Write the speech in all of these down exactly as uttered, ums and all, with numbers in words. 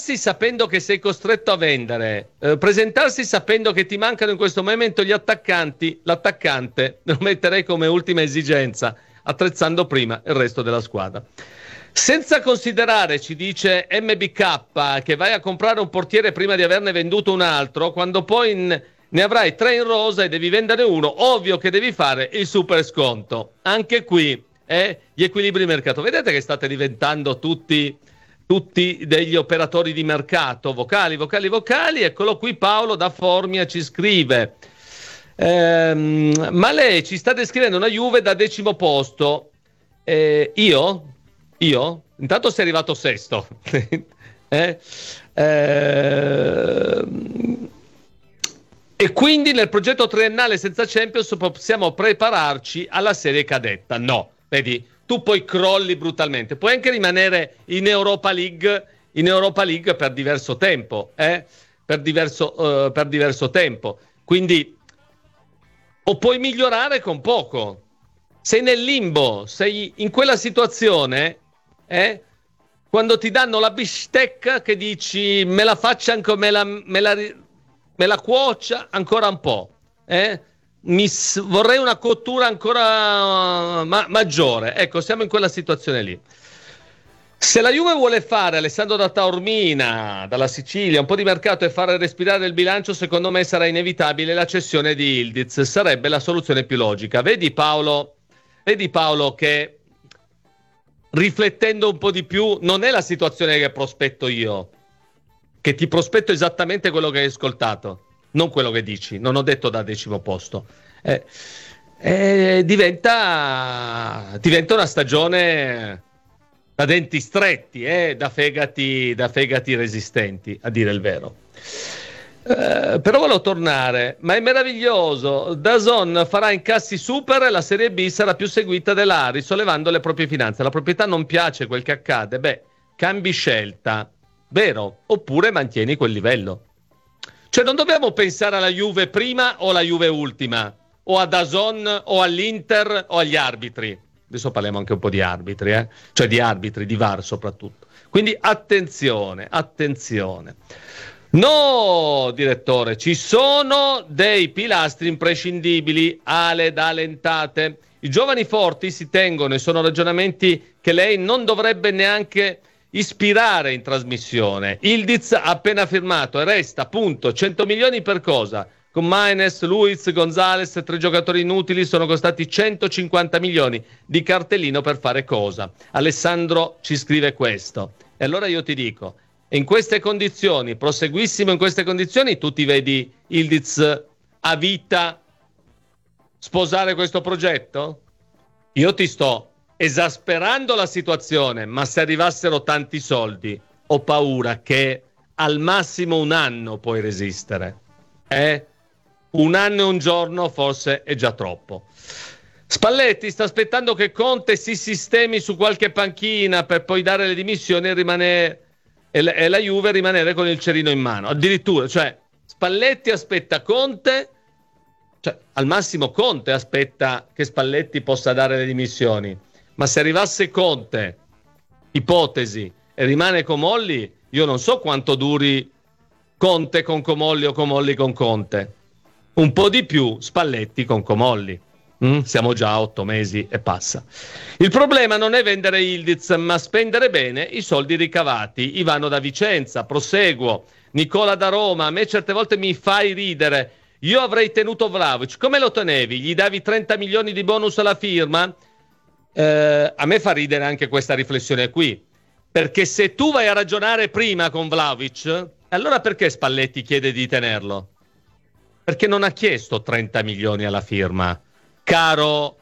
presentarsi sapendo che sei costretto a vendere, eh, presentarsi sapendo che ti mancano in questo momento gli attaccanti, l'attaccante lo metterei come ultima esigenza, attrezzando prima il resto della squadra. Senza considerare, ci dice M B K, che vai a comprare un portiere prima di averne venduto un altro, quando poi in, ne avrai tre in rosa e devi vendere uno, ovvio che devi fare il super sconto. Anche qui eh, gli equilibri di mercato. Vedete che state diventando tutti, tutti degli operatori di mercato, vocali, vocali, vocali. Eccolo qui, Paolo da Formia ci scrive, ehm, ma lei ci sta descrivendo una Juve da decimo posto. Eh, io? Io? Intanto sei arrivato sesto. eh? Eh... E quindi nel progetto triennale senza Champions possiamo prepararci alla serie cadetta. No, vedi, tu poi crolli brutalmente. Puoi anche rimanere in Europa League, in Europa League per diverso tempo, eh? per, diverso, uh, per diverso tempo. Quindi, o puoi migliorare con poco. Sei nel limbo, sei in quella situazione... Eh? Quando ti danno la bistecca che dici me la faccia anche me la, me la, me la cuocia ancora un po', eh? Mi, vorrei una cottura ancora ma, maggiore. Ecco, siamo in quella situazione lì. Se la Juve vuole fare, Alessandro da Taormina, dalla Sicilia, un po' di mercato e fare respirare il bilancio, secondo me sarà inevitabile la cessione di Yildiz, sarebbe la soluzione più logica. Vedi Paolo, vedi Paolo che riflettendo un po' di più, non è la situazione che prospetto io, che ti prospetto esattamente quello che hai ascoltato, non quello che dici, non ho detto da decimo posto. Eh, eh, diventa, diventa una stagione da denti stretti, eh, da fegati, da fegati resistenti, a dire il vero. Uh, però volevo tornare, ma è meraviglioso, DAZN farà incassi super e la Serie B sarà più seguita dell'A, risollevando le proprie finanze. La proprietà non piace quel che accade, beh, cambi scelta, vero? Oppure mantieni quel livello. Cioè non dobbiamo pensare alla Juve prima o alla Juve ultima, o a DAZN o all'Inter o agli arbitri. Adesso parliamo anche un po' di arbitri, eh? Cioè di arbitri, di V A R soprattutto. Quindi attenzione, attenzione. No, direttore, ci sono dei pilastri imprescindibili, ale da Lentate. I giovani forti si tengono e sono ragionamenti che lei non dovrebbe neanche ispirare in trasmissione. Yildiz ha appena firmato e resta, punto. cento milioni per cosa? Con Maines, Luiz, Gonzalez, tre giocatori inutili, sono costati centocinquanta milioni di cartellino per fare cosa? Alessandro ci scrive questo. E allora io ti dico, in queste condizioni, proseguissimo in queste condizioni, tu ti vedi Yildiz a vita sposare questo progetto? Io ti sto esasperando la situazione, ma se arrivassero tanti soldi, ho paura che al massimo un anno puoi resistere. Eh? Un anno e un giorno forse è già troppo. Spalletti sta aspettando che Conte si sistemi su qualche panchina per poi dare le dimissioni e rimanere... e la Juve rimanere con il cerino in mano. Addirittura, cioè, Spalletti aspetta Conte, cioè, al massimo Conte aspetta che Spalletti possa dare le dimissioni. Ma se arrivasse Conte, ipotesi, e rimane Comolli, io non so quanto duri Conte con Comolli o Comolli con Conte. Un po' di più Spalletti con Comolli. Mm, siamo già a otto mesi e passa. Il problema non è vendere Yildiz, ma spendere bene i soldi ricavati. Ivano da Vicenza, proseguo. Nicola da Roma, a me certe volte mi fai ridere. Io avrei tenuto Vlahovic. Come lo tenevi? Gli davi trenta milioni di bonus alla firma? Eh, a me fa ridere anche questa riflessione qui. Perché se tu vai a ragionare prima con Vlahovic, allora perché Spalletti chiede di tenerlo? Perché non ha chiesto trenta milioni alla firma. Caro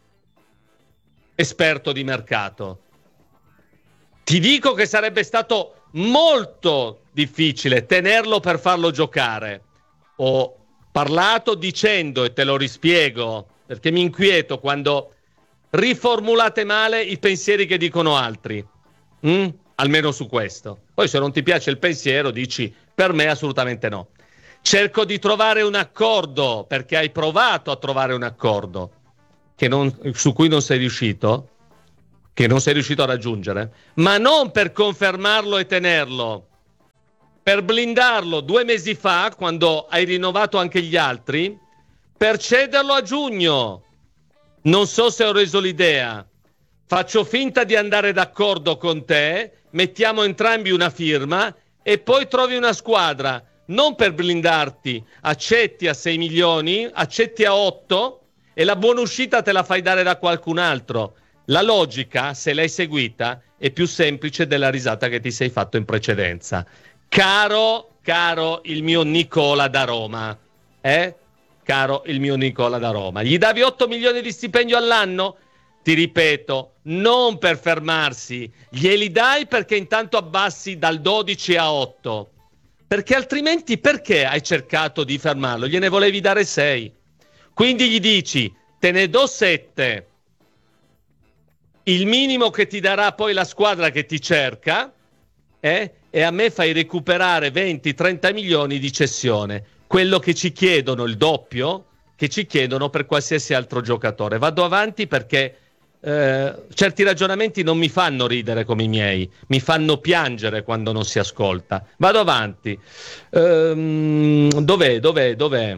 esperto di mercato, ti dico che sarebbe stato molto difficile tenerlo per farlo giocare. Ho parlato dicendo, e te lo rispiego perché mi inquieto quando riformulate male i pensieri che dicono altri, mm? Almeno su questo. Poi se non ti piace il pensiero dici per me assolutamente no. Cerco di trovare un accordo, perché hai provato a trovare un accordo che non, su cui non sei riuscito, che non sei riuscito a raggiungere, ma non per confermarlo e tenerlo, per blindarlo due mesi fa, quando hai rinnovato anche gli altri, per cederlo a giugno. Non so se ho reso l'idea. Faccio finta di andare d'accordo con te, mettiamo entrambi una firma e poi trovi una squadra. Non per blindarti, accetti a sei milioni, accetti a otto e la buona uscita te la fai dare da qualcun altro. La logica, se l'hai seguita, è più semplice della risata che ti sei fatto in precedenza. Caro, caro il mio Nicola da Roma, eh? Caro il mio Nicola da Roma, gli davi otto milioni di stipendio all'anno? Ti ripeto, non per fermarsi, glieli dai perché intanto abbassi dal dodici a otto. Perché altrimenti perché hai cercato di fermarlo? Gliene volevi dare sei. Quindi gli dici, te ne do sette, il minimo che ti darà poi la squadra che ti cerca, eh? E a me fai recuperare venti trenta milioni di cessione. Quello che ci chiedono, il doppio, che ci chiedono per qualsiasi altro giocatore. Vado avanti perché eh, certi ragionamenti non mi fanno ridere come i miei, mi fanno piangere quando non si ascolta. Vado avanti. Ehm, dov'è, dov'è, dov'è?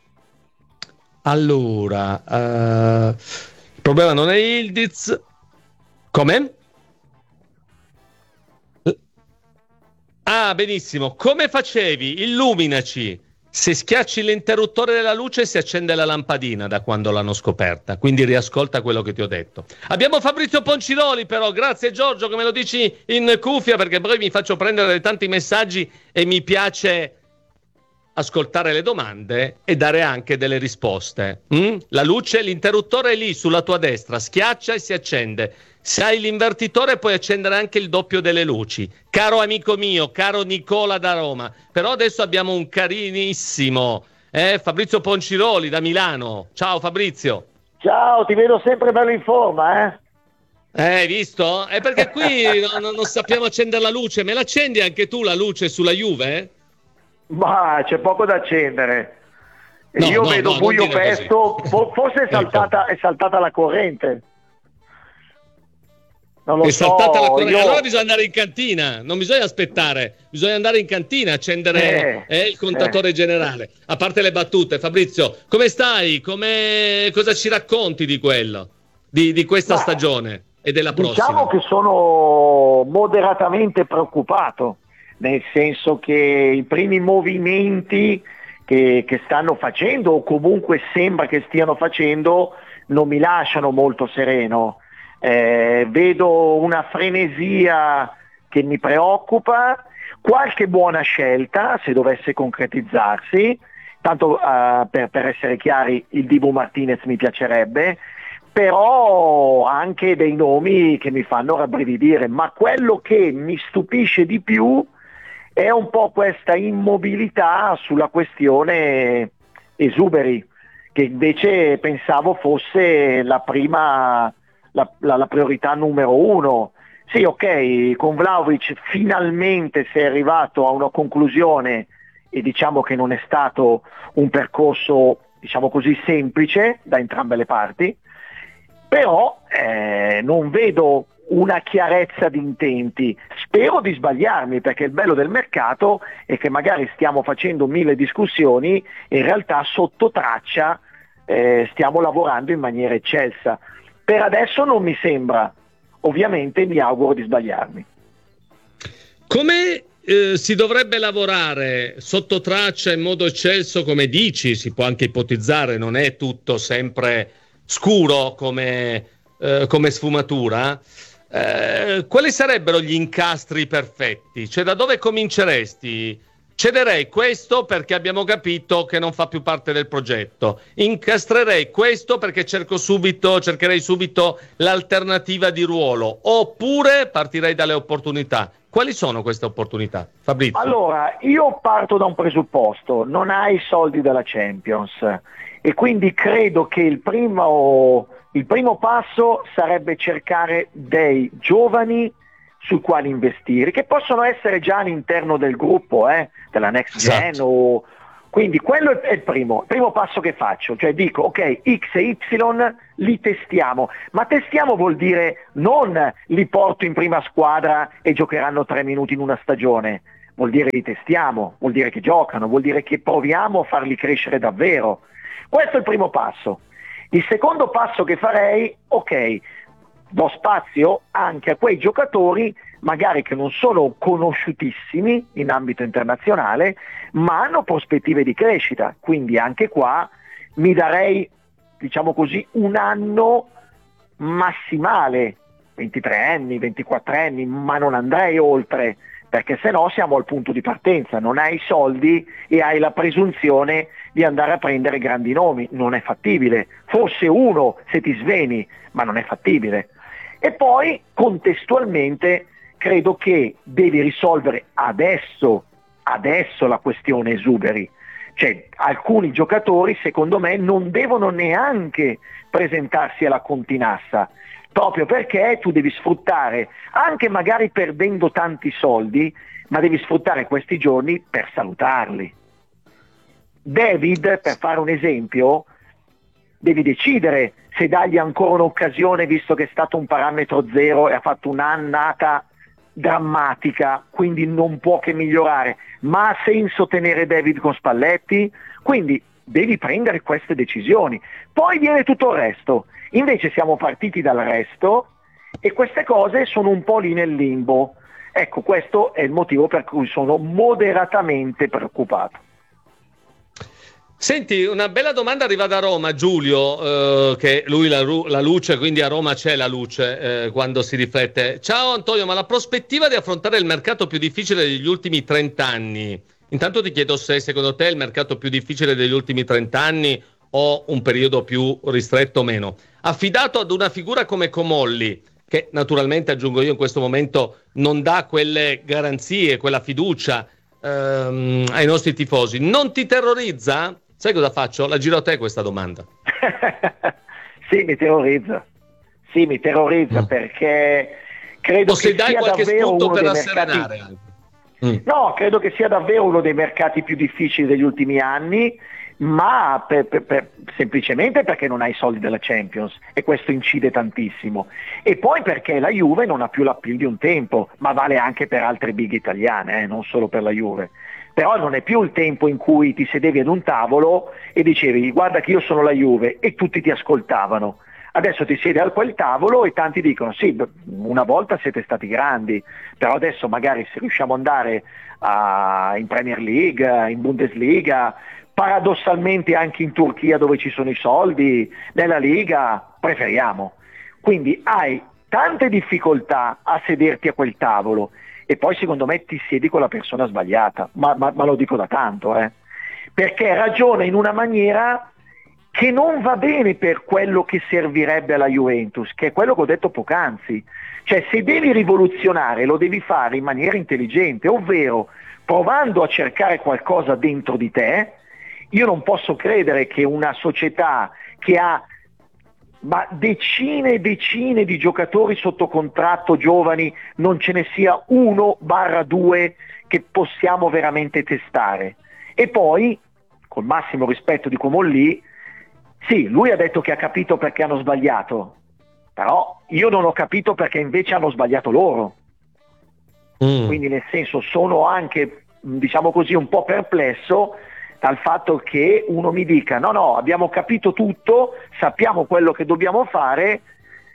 Allora, uh, il problema non è Ildiz. Come? Ah, benissimo. Come facevi? Illuminaci. Se schiacci l'interruttore della luce si accende la lampadina da quando l'hanno scoperta, quindi riascolta quello che ti ho detto. Abbiamo Fabrizio Ponciroli però, grazie Giorgio che me lo dici in cuffia perché poi mi faccio prendere tanti messaggi e mi piace ascoltare le domande e dare anche delle risposte. Mm? La luce, l'interruttore è lì sulla tua destra, schiaccia e si accende. Se hai l'invertitore puoi accendere anche il doppio delle luci. Caro amico mio, caro Nicola da Roma, però adesso abbiamo un carinissimo eh, Fabrizio Ponciroli da Milano. Ciao Fabrizio. Ciao, ti vedo sempre bello in forma, eh? Eh, hai visto? È perché qui non, non sappiamo accendere la luce. Me l'accendi anche tu la luce sulla Juve? Eh? Ma c'è poco da accendere. No, Io no, vedo no, buio pesto, forse è saltata, ecco. è saltata la corrente. Non lo è so, saltata la corrente. io... Allora bisogna andare in cantina, non bisogna aspettare, bisogna andare in cantina, accendere eh, eh, il contatore eh. generale. A parte le battute, Fabrizio, come stai? Come... Cosa ci racconti di quello? Di, di questa Ma, stagione e della diciamo prossima? Diciamo che sono moderatamente preoccupato, nel senso che i primi movimenti che, che stanno facendo, o comunque sembra che stiano facendo, non mi lasciano molto sereno. Eh, vedo una frenesia che mi preoccupa, qualche buona scelta se dovesse concretizzarsi, tanto uh, per, per essere chiari il Dibu Martinez mi piacerebbe, però anche dei nomi che mi fanno rabbrividire, ma quello che mi stupisce di più è un po' questa immobilità sulla questione Esuberi, che invece pensavo fosse la prima La, la, la priorità numero uno. Sì, ok, con Vlahovic finalmente si è arrivato a una conclusione e diciamo che non è stato un percorso, diciamo così, semplice da entrambe le parti, però eh, non vedo una chiarezza di intenti. Spero di sbagliarmi, perché il bello del mercato è che magari stiamo facendo mille discussioni e in realtà sotto traccia eh, stiamo lavorando in maniera eccelsa. Per adesso non mi sembra, ovviamente mi auguro di sbagliarmi. Come eh, si dovrebbe lavorare sotto traccia in modo eccelso, come dici, si può anche ipotizzare, non è tutto sempre scuro come, eh, come sfumatura, eh, quali sarebbero gli incastri perfetti? Cioè da dove cominceresti? Cederei questo perché abbiamo capito che non fa più parte del progetto. Incastrerei questo perché cerco subito, cercherei subito l'alternativa di ruolo. Oppure partirei dalle opportunità. Quali sono queste opportunità, Fabrizio? Allora, io parto da un presupposto: non hai i soldi della Champions e quindi credo che il primo, il primo passo sarebbe cercare dei giovani sui quali investire, che possono essere già all'interno del gruppo, eh, della Next Gen. Esatto. O... Quindi quello è il primo, il primo passo che faccio, cioè dico ok, X e Y li testiamo, ma testiamo vuol dire non li porto in prima squadra e giocheranno tre minuti in una stagione, vuol dire li testiamo, vuol dire che giocano, vuol dire che proviamo a farli crescere davvero. Questo è il primo passo. Il secondo passo che farei, ok, do spazio anche a quei giocatori magari che non sono conosciutissimi in ambito internazionale, ma hanno prospettive di crescita, quindi anche qua mi darei, diciamo così, un anno massimale, ventitré anni, ventiquattro anni, ma non andrei oltre, perché se no siamo al punto di partenza, non hai i soldi e hai la presunzione di andare a prendere grandi nomi, non è fattibile, forse uno se ti sveni, ma non è fattibile. E poi contestualmente credo che devi risolvere adesso, adesso la questione esuberi, cioè alcuni giocatori secondo me non devono neanche presentarsi alla Continassa, proprio perché tu devi sfruttare, anche magari perdendo tanti soldi, ma devi sfruttare questi giorni per salutarli. David, per fare un esempio, devi decidere se dargli ancora un'occasione, visto che è stato un parametro zero e ha fatto un'annata drammatica, quindi non può che migliorare, ma ha senso tenere David con Spalletti? Quindi devi prendere queste decisioni, poi viene tutto il resto. Invece siamo partiti dal resto e queste cose sono un po' lì nel limbo. Ecco, questo è il motivo per cui sono moderatamente preoccupato. Senti, una bella domanda arriva da Roma, Giulio, eh, che lui la, la luce, quindi a Roma c'è la luce eh, quando si riflette. Ciao Antonio, ma la prospettiva di affrontare il mercato più difficile degli ultimi trenta anni, intanto ti chiedo se secondo te è il mercato più difficile degli ultimi trenta anni o un periodo più ristretto o meno, affidato ad una figura come Comolli, che naturalmente, aggiungo io in questo momento, non dà quelle garanzie, quella fiducia ehm, ai nostri tifosi, non ti terrorizza? Sai cosa faccio? La giro a te questa domanda. Sì, mi terrorizza. Sì, mi terrorizza mm. perché credo o se che dai sia qualche davvero spunto uno per dei rasserenare. mercati... Mm. No, credo che sia davvero uno dei mercati più difficili degli ultimi anni, ma per, per, per, semplicemente perché non hai i soldi della Champions e questo incide tantissimo. E poi perché la Juve non ha più l'appeal di un tempo, ma vale anche per altre big italiane, eh, non solo per la Juve. Però non è più il tempo in cui ti sedevi ad un tavolo e dicevi guarda che io sono la Juve e tutti ti ascoltavano. Adesso ti siedi a quel tavolo e tanti dicono sì, una volta siete stati grandi, però adesso magari se riusciamo ad andare a, in Premier League, in Bundesliga, paradossalmente anche in Turchia dove ci sono i soldi, nella Liga, preferiamo. Quindi hai tante difficoltà a sederti a quel tavolo e poi secondo me ti siedi con la persona sbagliata, ma, ma, ma lo dico da tanto, eh? Perché ragiona in una maniera che non va bene per quello che servirebbe alla Juventus, che è quello che ho detto poc'anzi. Cioè se devi rivoluzionare lo devi fare in maniera intelligente, ovvero provando a cercare qualcosa dentro di te. Io non posso credere che una società che ha ma decine e decine di giocatori sotto contratto giovani non ce ne sia uno barra due che possiamo veramente testare. E poi, col massimo rispetto di Comolli, sì, lui ha detto che ha capito perché hanno sbagliato, però io non ho capito perché invece hanno sbagliato loro. Mm. Quindi nel senso sono anche, diciamo così, un po' perplesso dal fatto che uno mi dica no no abbiamo capito tutto, sappiamo quello che dobbiamo fare,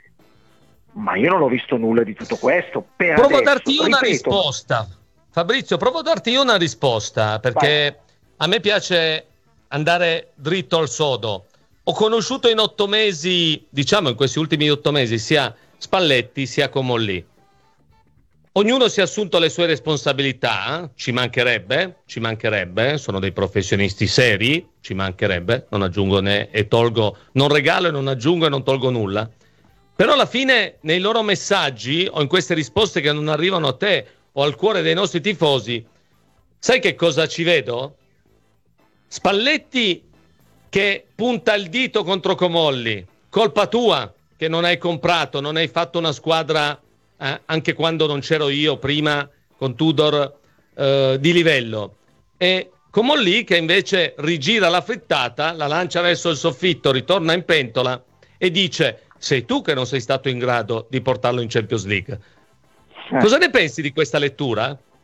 ma io non ho visto nulla di tutto questo. Per provo adesso, a darti una ripeto, risposta, Fabrizio, provo a darti una risposta perché vai. A me piace andare dritto al sodo. Ho conosciuto in otto mesi, diciamo in questi ultimi otto mesi, sia Spalletti sia Comolli. Ognuno si è assunto le sue responsabilità, eh? ci mancherebbe, ci mancherebbe, sono dei professionisti seri, ci mancherebbe, non aggiungo né e tolgo, non regalo e non aggiungo e non tolgo nulla. Però alla fine nei loro messaggi o in queste risposte che non arrivano a te o al cuore dei nostri tifosi, sai che cosa ci vedo? Spalletti che punta il dito contro Comolli, colpa tua che non hai comprato, non hai fatto una squadra eh, anche quando non c'ero io prima con Tudor eh, di livello, e Comolli che invece rigira la frittata, la lancia verso il soffitto, ritorna in pentola e dice sei tu che non sei stato in grado di portarlo in Champions League. Eh. Cosa ne pensi di questa lettura?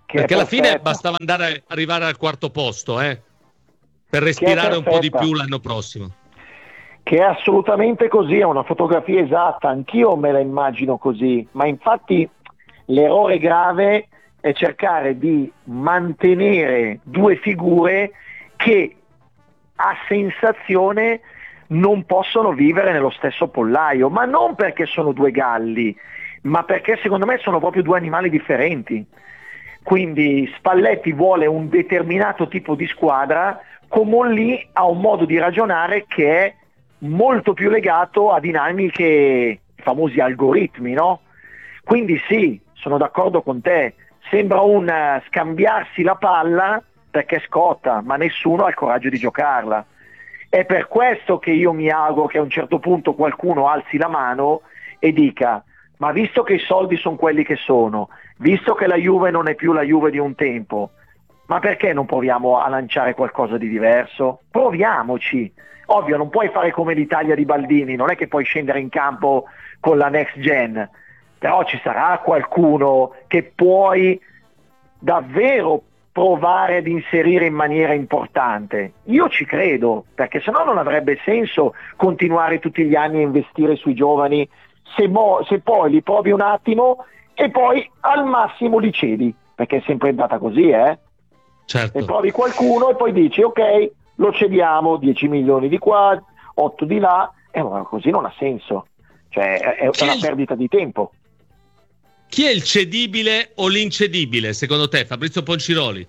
Che Perché alla fine bastava andare arrivare al quarto posto, eh, per respirare un po' di più l'anno prossimo. Che è assolutamente così, è una fotografia esatta, anch'io me la immagino così, ma infatti l'errore grave è cercare di mantenere due figure che a sensazione non possono vivere nello stesso pollaio, ma non perché sono due galli, ma perché secondo me sono proprio due animali differenti. Quindi Spalletti vuole un determinato tipo di squadra, Comolli ha un modo di ragionare che è molto più legato a dinamiche, i famosi algoritmi, no? Quindi sì, sono d'accordo con te, sembra un uh, scambiarsi la palla perché scotta, ma nessuno ha il coraggio di giocarla. È per questo che io mi auguro che a un certo punto qualcuno alzi la mano e dica: ma visto che i soldi sono quelli che sono, visto che la Juve non è più la Juve di un tempo, ma perché non proviamo a lanciare qualcosa di diverso? Proviamoci. Ovvio, non puoi fare come l'Italia di Baldini, non è che puoi scendere in campo con la next gen, però ci sarà qualcuno che puoi davvero provare ad inserire in maniera importante. Io ci credo, perché sennò non avrebbe senso continuare tutti gli anni a investire sui giovani se, mo- se poi li provi un attimo e poi al massimo li cedi, perché è sempre andata così, eh? Certo. E provi qualcuno e poi dici ok, lo cediamo, dieci milioni di qua, otto di là, e eh, così non ha senso, cioè è, è una il... perdita di tempo. Chi è il cedibile o l'incedibile secondo te, Fabrizio Ponciroli?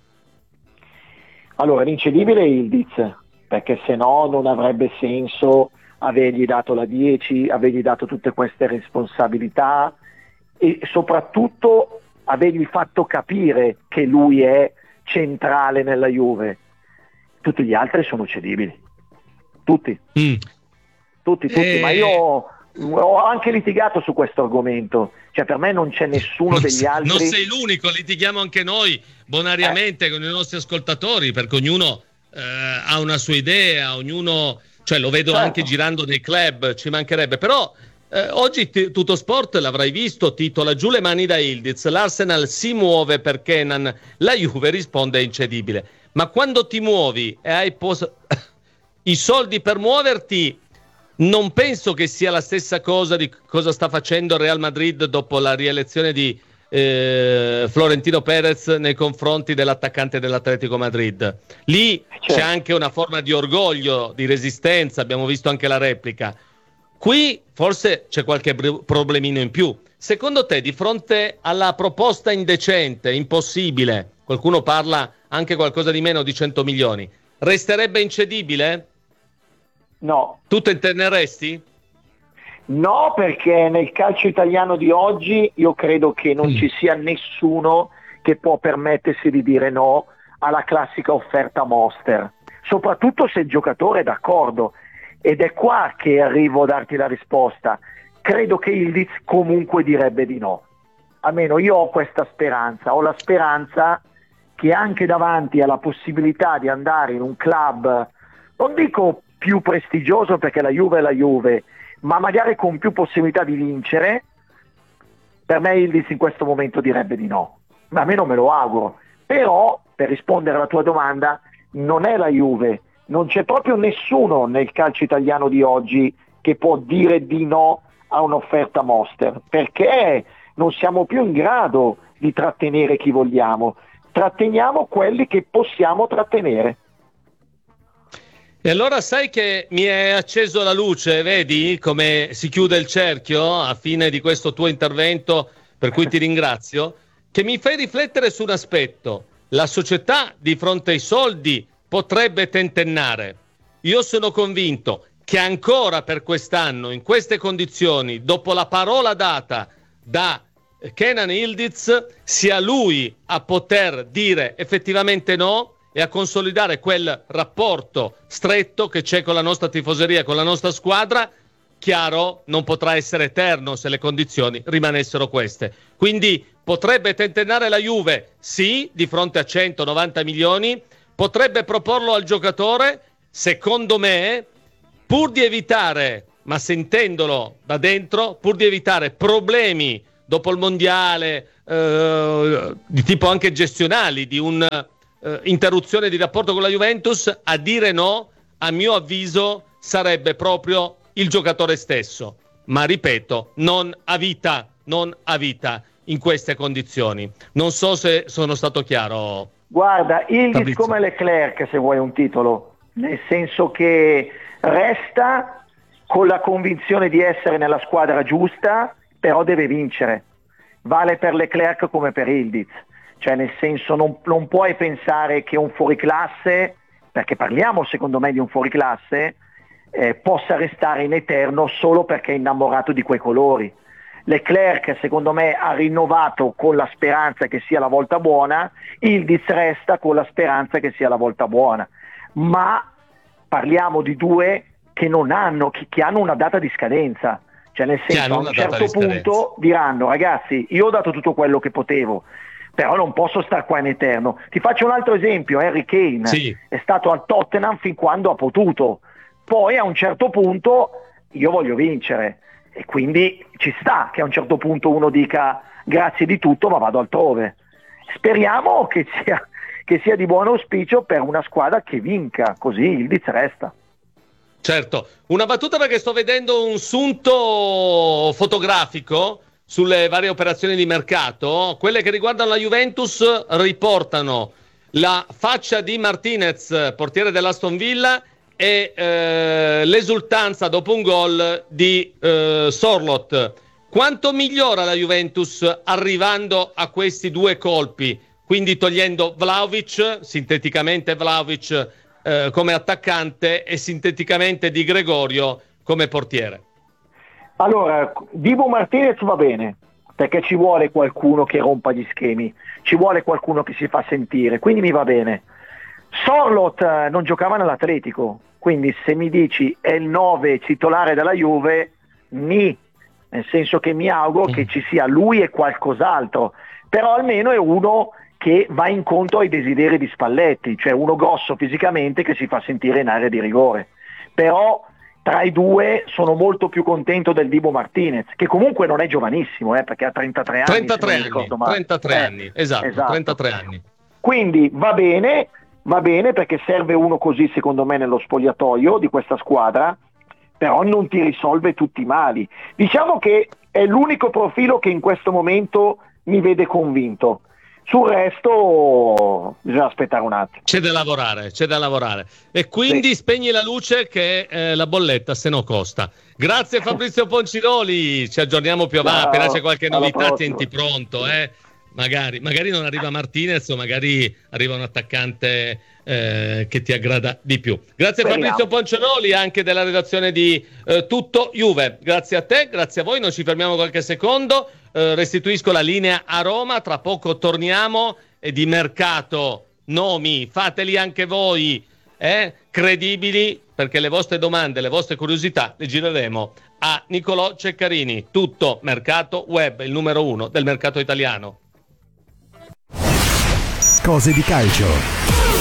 Allora, l'incedibile è Ildiz, perché se no non avrebbe senso avergli dato la dieci, avergli dato tutte queste responsabilità e soprattutto avergli fatto capire che lui è centrale nella Juve. Tutti gli altri sono cedibili, tutti, mm. tutti, tutti, e... ma io ho anche litigato su questo argomento, cioè per me non c'è nessuno non degli sei, altri. Non sei l'unico, litighiamo anche noi bonariamente eh. con i nostri ascoltatori, perché ognuno eh, ha una sua idea, ognuno, cioè lo vedo certo. Anche girando nei club, ci mancherebbe, però eh, oggi t- Tutto Sport l'avrai visto, titola giù le mani da Ildiz, l'Arsenal si muove per Kenan, la Juve risponde è incedibile, ma quando ti muovi e hai pos- i soldi per muoverti, non penso che sia la stessa cosa di cosa sta facendo il Real Madrid dopo la rielezione di eh, Florentino Perez nei confronti dell'attaccante dell'Atletico Madrid. Lì certo. C'è anche una forma di orgoglio, di resistenza, abbiamo visto anche la replica. Qui forse c'è qualche problemino in più. Secondo te, di fronte alla proposta indecente, impossibile, qualcuno parla anche qualcosa di meno di cento milioni, resterebbe incedibile? No. Tu te interneresti? No, perché nel calcio italiano di oggi io credo che non mm. ci sia nessuno che può permettersi di dire no alla classica offerta Monster, soprattutto se il giocatore è d'accordo. Ed è qua che arrivo a darti la risposta. Credo che Ildiz comunque direbbe di no. Almeno io ho questa speranza, ho la speranza che anche davanti alla possibilità di andare in un club, non dico più prestigioso perché la Juve è la Juve, ma magari con più possibilità di vincere, per me Ildiz in questo momento direbbe di no. Ma a me non me lo auguro. Però, per rispondere alla tua domanda, non è la Juve, non c'è proprio nessuno nel calcio italiano di oggi che può dire di no a un'offerta Monster, perché non siamo più in grado di trattenere chi vogliamo, tratteniamo quelli che possiamo trattenere. E allora sai che mi è acceso la luce, vedi come si chiude il cerchio a fine di questo tuo intervento, per cui ti ringrazio, che mi fai riflettere su un aspetto. La società di fronte ai soldi potrebbe tentennare. Io sono convinto che ancora per quest'anno, in queste condizioni, dopo la parola data da Kenan Ildiz, sia lui a poter dire effettivamente no e a consolidare quel rapporto stretto che c'è con la nostra tifoseria, con la nostra squadra. Chiaro, non potrà essere eterno se le condizioni rimanessero queste. Quindi potrebbe tentennare la Juve, sì, di fronte a centonovanta milioni, potrebbe proporlo al giocatore, secondo me, pur di evitare, ma sentendolo da dentro, pur di evitare problemi dopo il mondiale, eh, di tipo anche gestionali, di un'interruzione eh, di rapporto con la Juventus, a dire no, a mio avviso, sarebbe proprio il giocatore stesso. Ma ripeto, non a vita, non a vita in queste condizioni. Non so se sono stato chiaro. Guarda, Yildiz come Leclerc, se vuoi un titolo, nel senso che resta con la convinzione di essere nella squadra giusta, però deve vincere. Vale per Leclerc come per Yildiz, cioè nel senso non, non puoi pensare che un fuoriclasse, perché parliamo secondo me di un fuoriclasse, eh, possa restare in eterno solo perché è innamorato di quei colori. Leclerc secondo me ha rinnovato con la speranza che sia la volta buona, Yildiz resta con la speranza che sia la volta buona, ma parliamo di due che non hanno, che, che hanno una data di scadenza, cioè nel senso a un certo punto diranno ragazzi io ho dato tutto quello che potevo, però non posso stare qua in eterno. Ti faccio un altro esempio, Harry Kane sì. È stato al Tottenham fin quando ha potuto, poi a un certo punto io voglio vincere e quindi ci sta che a un certo punto uno dica grazie di tutto ma vado altrove. Speriamo che sia, che sia di buon auspicio per una squadra che vinca, così Yildiz resta. Certo, una battuta perché sto vedendo un sunto fotografico sulle varie operazioni di mercato. Quelle che riguardano la Juventus riportano la faccia di Martinez, portiere dell'Aston Villa, e eh, l'esultanza dopo un gol di eh, Sorloth. Quanto migliora la Juventus arrivando a questi due colpi, quindi togliendo Vlahovic, sinteticamente Vlahovic eh, come attaccante e sinteticamente Di Gregorio come portiere? Allora, Dibu Martinez va bene, perché ci vuole qualcuno che rompa gli schemi, ci vuole qualcuno che si fa sentire, quindi mi va bene. Sorloth non giocava nell'Atletico, quindi se mi dici è il nove titolare della Juve, mi, nel senso che mi auguro mm. che ci sia lui e qualcos'altro, però almeno è uno che va incontro ai desideri di Spalletti, cioè uno grosso fisicamente che si fa sentire in area di rigore. Però tra i due sono molto più contento del Dibu Martinez, che comunque non è giovanissimo, eh, perché ha trentatré anni. trentatré anni, trentatré eh, anni, esatto, esatto, trentatré anni. Quindi va bene, va bene perché serve uno così secondo me nello spogliatoio di questa squadra, però non ti risolve tutti i mali. Diciamo che è l'unico profilo che in questo momento mi vede convinto. Sul resto bisogna aspettare un attimo. C'è da lavorare, c'è da lavorare. E quindi sì. Spegni la luce che eh, la bolletta se no costa. Grazie Fabrizio Ponciroli, ci aggiorniamo più avanti, appena c'è qualche novità tienti pronto, eh. Magari, magari non arriva Martinez o magari arriva un attaccante eh, che ti aggrada di più. Grazie Speriamo. Fabrizio Ponciroli, anche della redazione di eh, Tutto Juve. Grazie a te, grazie a voi, noi ci fermiamo qualche secondo. Uh, restituisco la linea a Roma, tra poco torniamo e di mercato nomi, fateli anche voi, eh? Credibili, perché le vostre domande, le vostre curiosità le gireremo a Nicolò Ceccarini. Tutto Mercato Web, il numero uno del mercato italiano. Cose di calcio.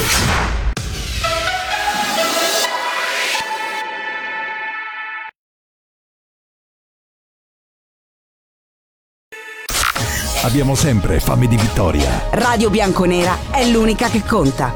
Abbiamo sempre fame di vittoria. Radio Bianconera è l'unica che conta.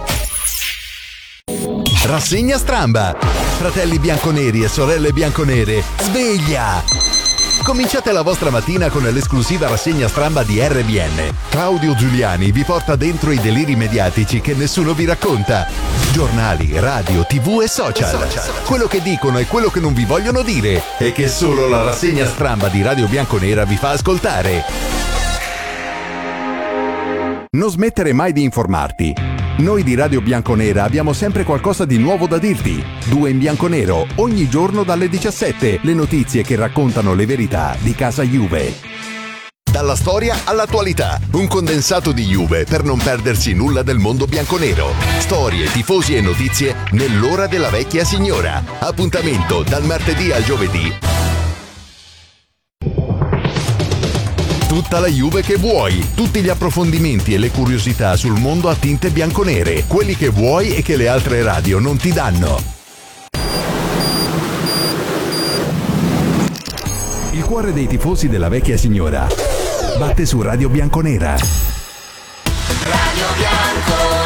Rassegna Stramba. Fratelli bianconeri e sorelle bianconere, sveglia! Cominciate la vostra mattina con l'esclusiva rassegna Stramba di R B N. Claudio Giuliani vi porta dentro i deliri mediatici che nessuno vi racconta. Giornali, radio, tv e social. Quello che dicono e quello che non vi vogliono dire e che solo la rassegna Stramba di Radio Bianconera vi fa ascoltare. Non smettere mai di informarti. Noi di Radio Bianconera abbiamo sempre qualcosa di nuovo da dirti. Due in bianconero, ogni giorno dalle diciassette, le notizie che raccontano le verità di casa Juve. Dalla storia all'attualità, un condensato di Juve per non perdersi nulla del mondo bianconero. Storie, tifosi e notizie nell'ora della vecchia signora. Appuntamento dal martedì al giovedì. Tutta la Juve che vuoi, tutti gli approfondimenti e le curiosità sul mondo a tinte bianconere, quelli che vuoi e che le altre radio non ti danno. Il cuore dei tifosi della vecchia signora sbatte su Radio Bianconera. Radio Bianconera.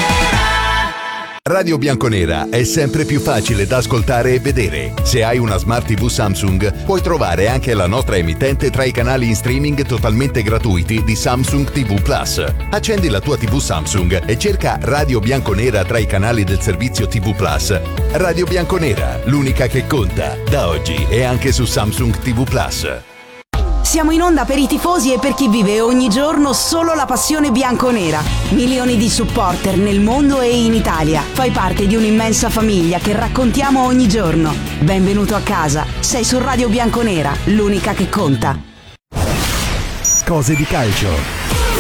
Radio Bianconera è sempre più facile da ascoltare e vedere. Se hai una Smart tivù Samsung, puoi trovare anche la nostra emittente tra i canali in streaming totalmente gratuiti di Samsung tivù Plus. Accendi la tua tivù Samsung e cerca Radio Bianconera tra i canali del servizio tivù Plus. Radio Bianconera, l'unica che conta. Da oggi è anche su Samsung tivù Plus. Siamo in onda per i tifosi e per chi vive ogni giorno solo la passione bianconera. Milioni di supporter nel mondo e in Italia. Fai parte di un'immensa famiglia che raccontiamo ogni giorno. Benvenuto a casa. Sei su Radio Bianconera, l'unica che conta. Cose di calcio.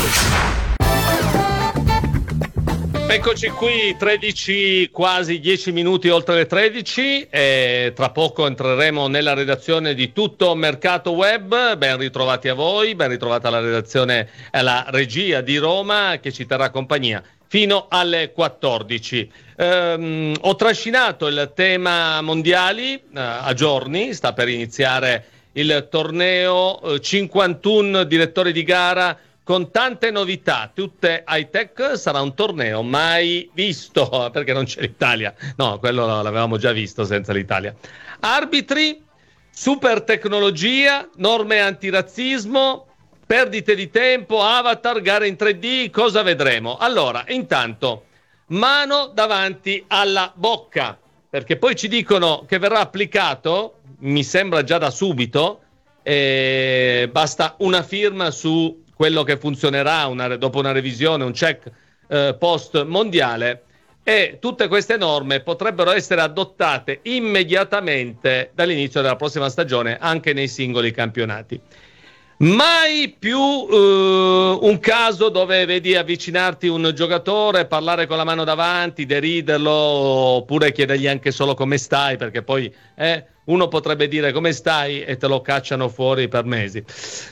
Eccoci qui, tredici, quasi dieci minuti oltre le tredici, e tra poco entreremo nella redazione di Tutto Mercato Web. Ben ritrovati a voi, ben ritrovata la redazione e la regia di Roma che ci terrà compagnia fino alle quattordici. Ehm, ho trascinato il tema mondiali eh, a giorni, sta per iniziare il torneo, eh, cinquantuno direttori di gara, con tante novità, tutte high tech. Sarà un torneo mai visto, perché non c'è l'Italia. No, quello l'avevamo già visto senza l'Italia. Arbitri, super tecnologia, norme antirazzismo, perdite di tempo, avatar, gare in tre D, cosa vedremo? Allora, intanto, mano davanti alla bocca, perché poi ci dicono che verrà applicato, mi sembra già da subito, e basta una firma su quello che funzionerà una, dopo una revisione, un check eh, post mondiale, e tutte queste norme potrebbero essere adottate immediatamente dall'inizio della prossima stagione anche nei singoli campionati. Mai più eh, un caso dove vedi avvicinarti un giocatore, parlare con la mano davanti, deriderlo, oppure chiedergli anche solo come stai, perché poi eh, uno potrebbe dire come stai e te lo cacciano fuori per mesi.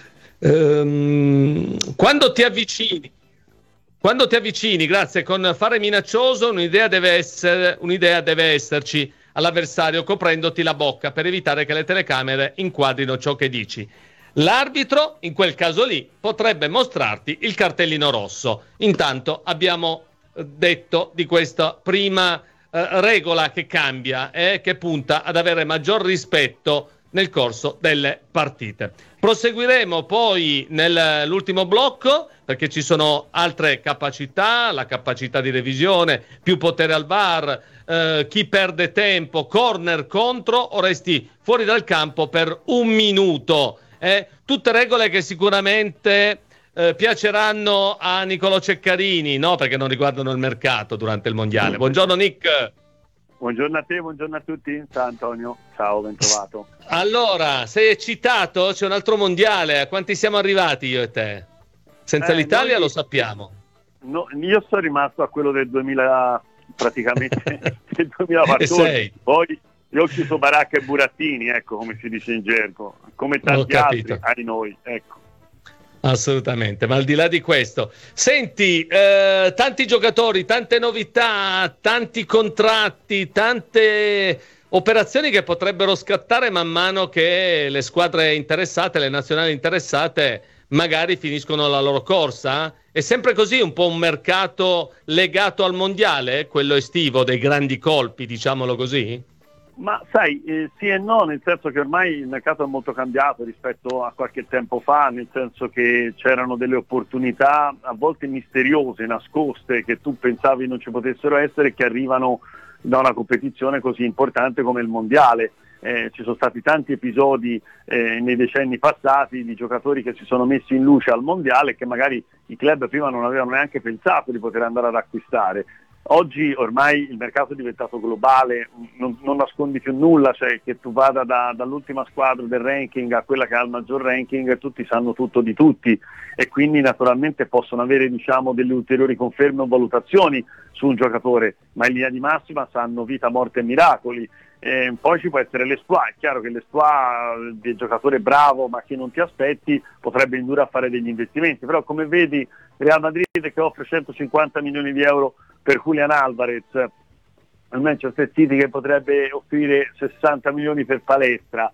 Um, quando ti avvicini quando ti avvicini grazie con fare minaccioso, un'idea deve essere un'idea deve esserci all'avversario, coprendoti la bocca per evitare che le telecamere inquadrino ciò che dici. L'arbitro in quel caso lì potrebbe mostrarti il cartellino rosso. Intanto abbiamo detto di questa prima eh, regola che cambia e eh, che punta ad avere maggior rispetto nel corso delle partite. Proseguiremo poi nell'ultimo blocco, perché ci sono altre capacità, la capacità di revisione, più potere al V A R, eh, chi perde tempo, corner contro o resti fuori dal campo per un minuto. Eh? Tutte regole che sicuramente eh, piaceranno a Nicolò Ceccarini, no? Perché non riguardano il mercato durante il mondiale. Buongiorno Nick. Buongiorno a te, buongiorno a tutti. Ciao Antonio, ciao, ben trovato. Allora, sei eccitato? C'è un altro mondiale, a quanti siamo arrivati io e te? Senza eh, l'Italia noi, lo sappiamo. No, io sono rimasto a quello del duemila, praticamente del duemilaquattordici. Poi io ho chiuso baracca e burattini, ecco, come si dice in gergo, come tanti altri ai noi, ecco. Assolutamente, ma al di là di questo, senti, eh, tanti giocatori, tante novità, tanti contratti, tante operazioni che potrebbero scattare man mano che le squadre interessate, le nazionali interessate magari finiscono la loro corsa. È sempre così, un po' un mercato legato al mondiale, quello estivo dei grandi colpi, diciamolo così? Ma sai, eh, sì e no, nel senso che ormai il mercato è molto cambiato rispetto a qualche tempo fa, nel senso che c'erano delle opportunità a volte misteriose, nascoste, che tu pensavi non ci potessero essere, che arrivano da una competizione così importante come il mondiale. Eh, ci sono stati tanti episodi eh, nei decenni passati di giocatori che si sono messi in luce al mondiale che magari i club prima non avevano neanche pensato di poter andare ad acquistare. Oggi ormai il mercato è diventato globale, non, non nascondi più nulla, cioè che tu vada da, dall'ultima squadra del ranking a quella che ha il maggior ranking, tutti sanno tutto di tutti e quindi naturalmente possono avere, diciamo, delle ulteriori conferme o valutazioni su un giocatore, ma in linea di massima sanno vita, morte e miracoli. Eh, poi ci può essere l'esploit, è chiaro che l'esploit del giocatore bravo ma che non ti aspetti potrebbe indurre a fare degli investimenti, però come vedi Real Madrid che offre centocinquanta milioni di euro per Julian Alvarez, il Manchester City che potrebbe offrire sessanta milioni per Palestra,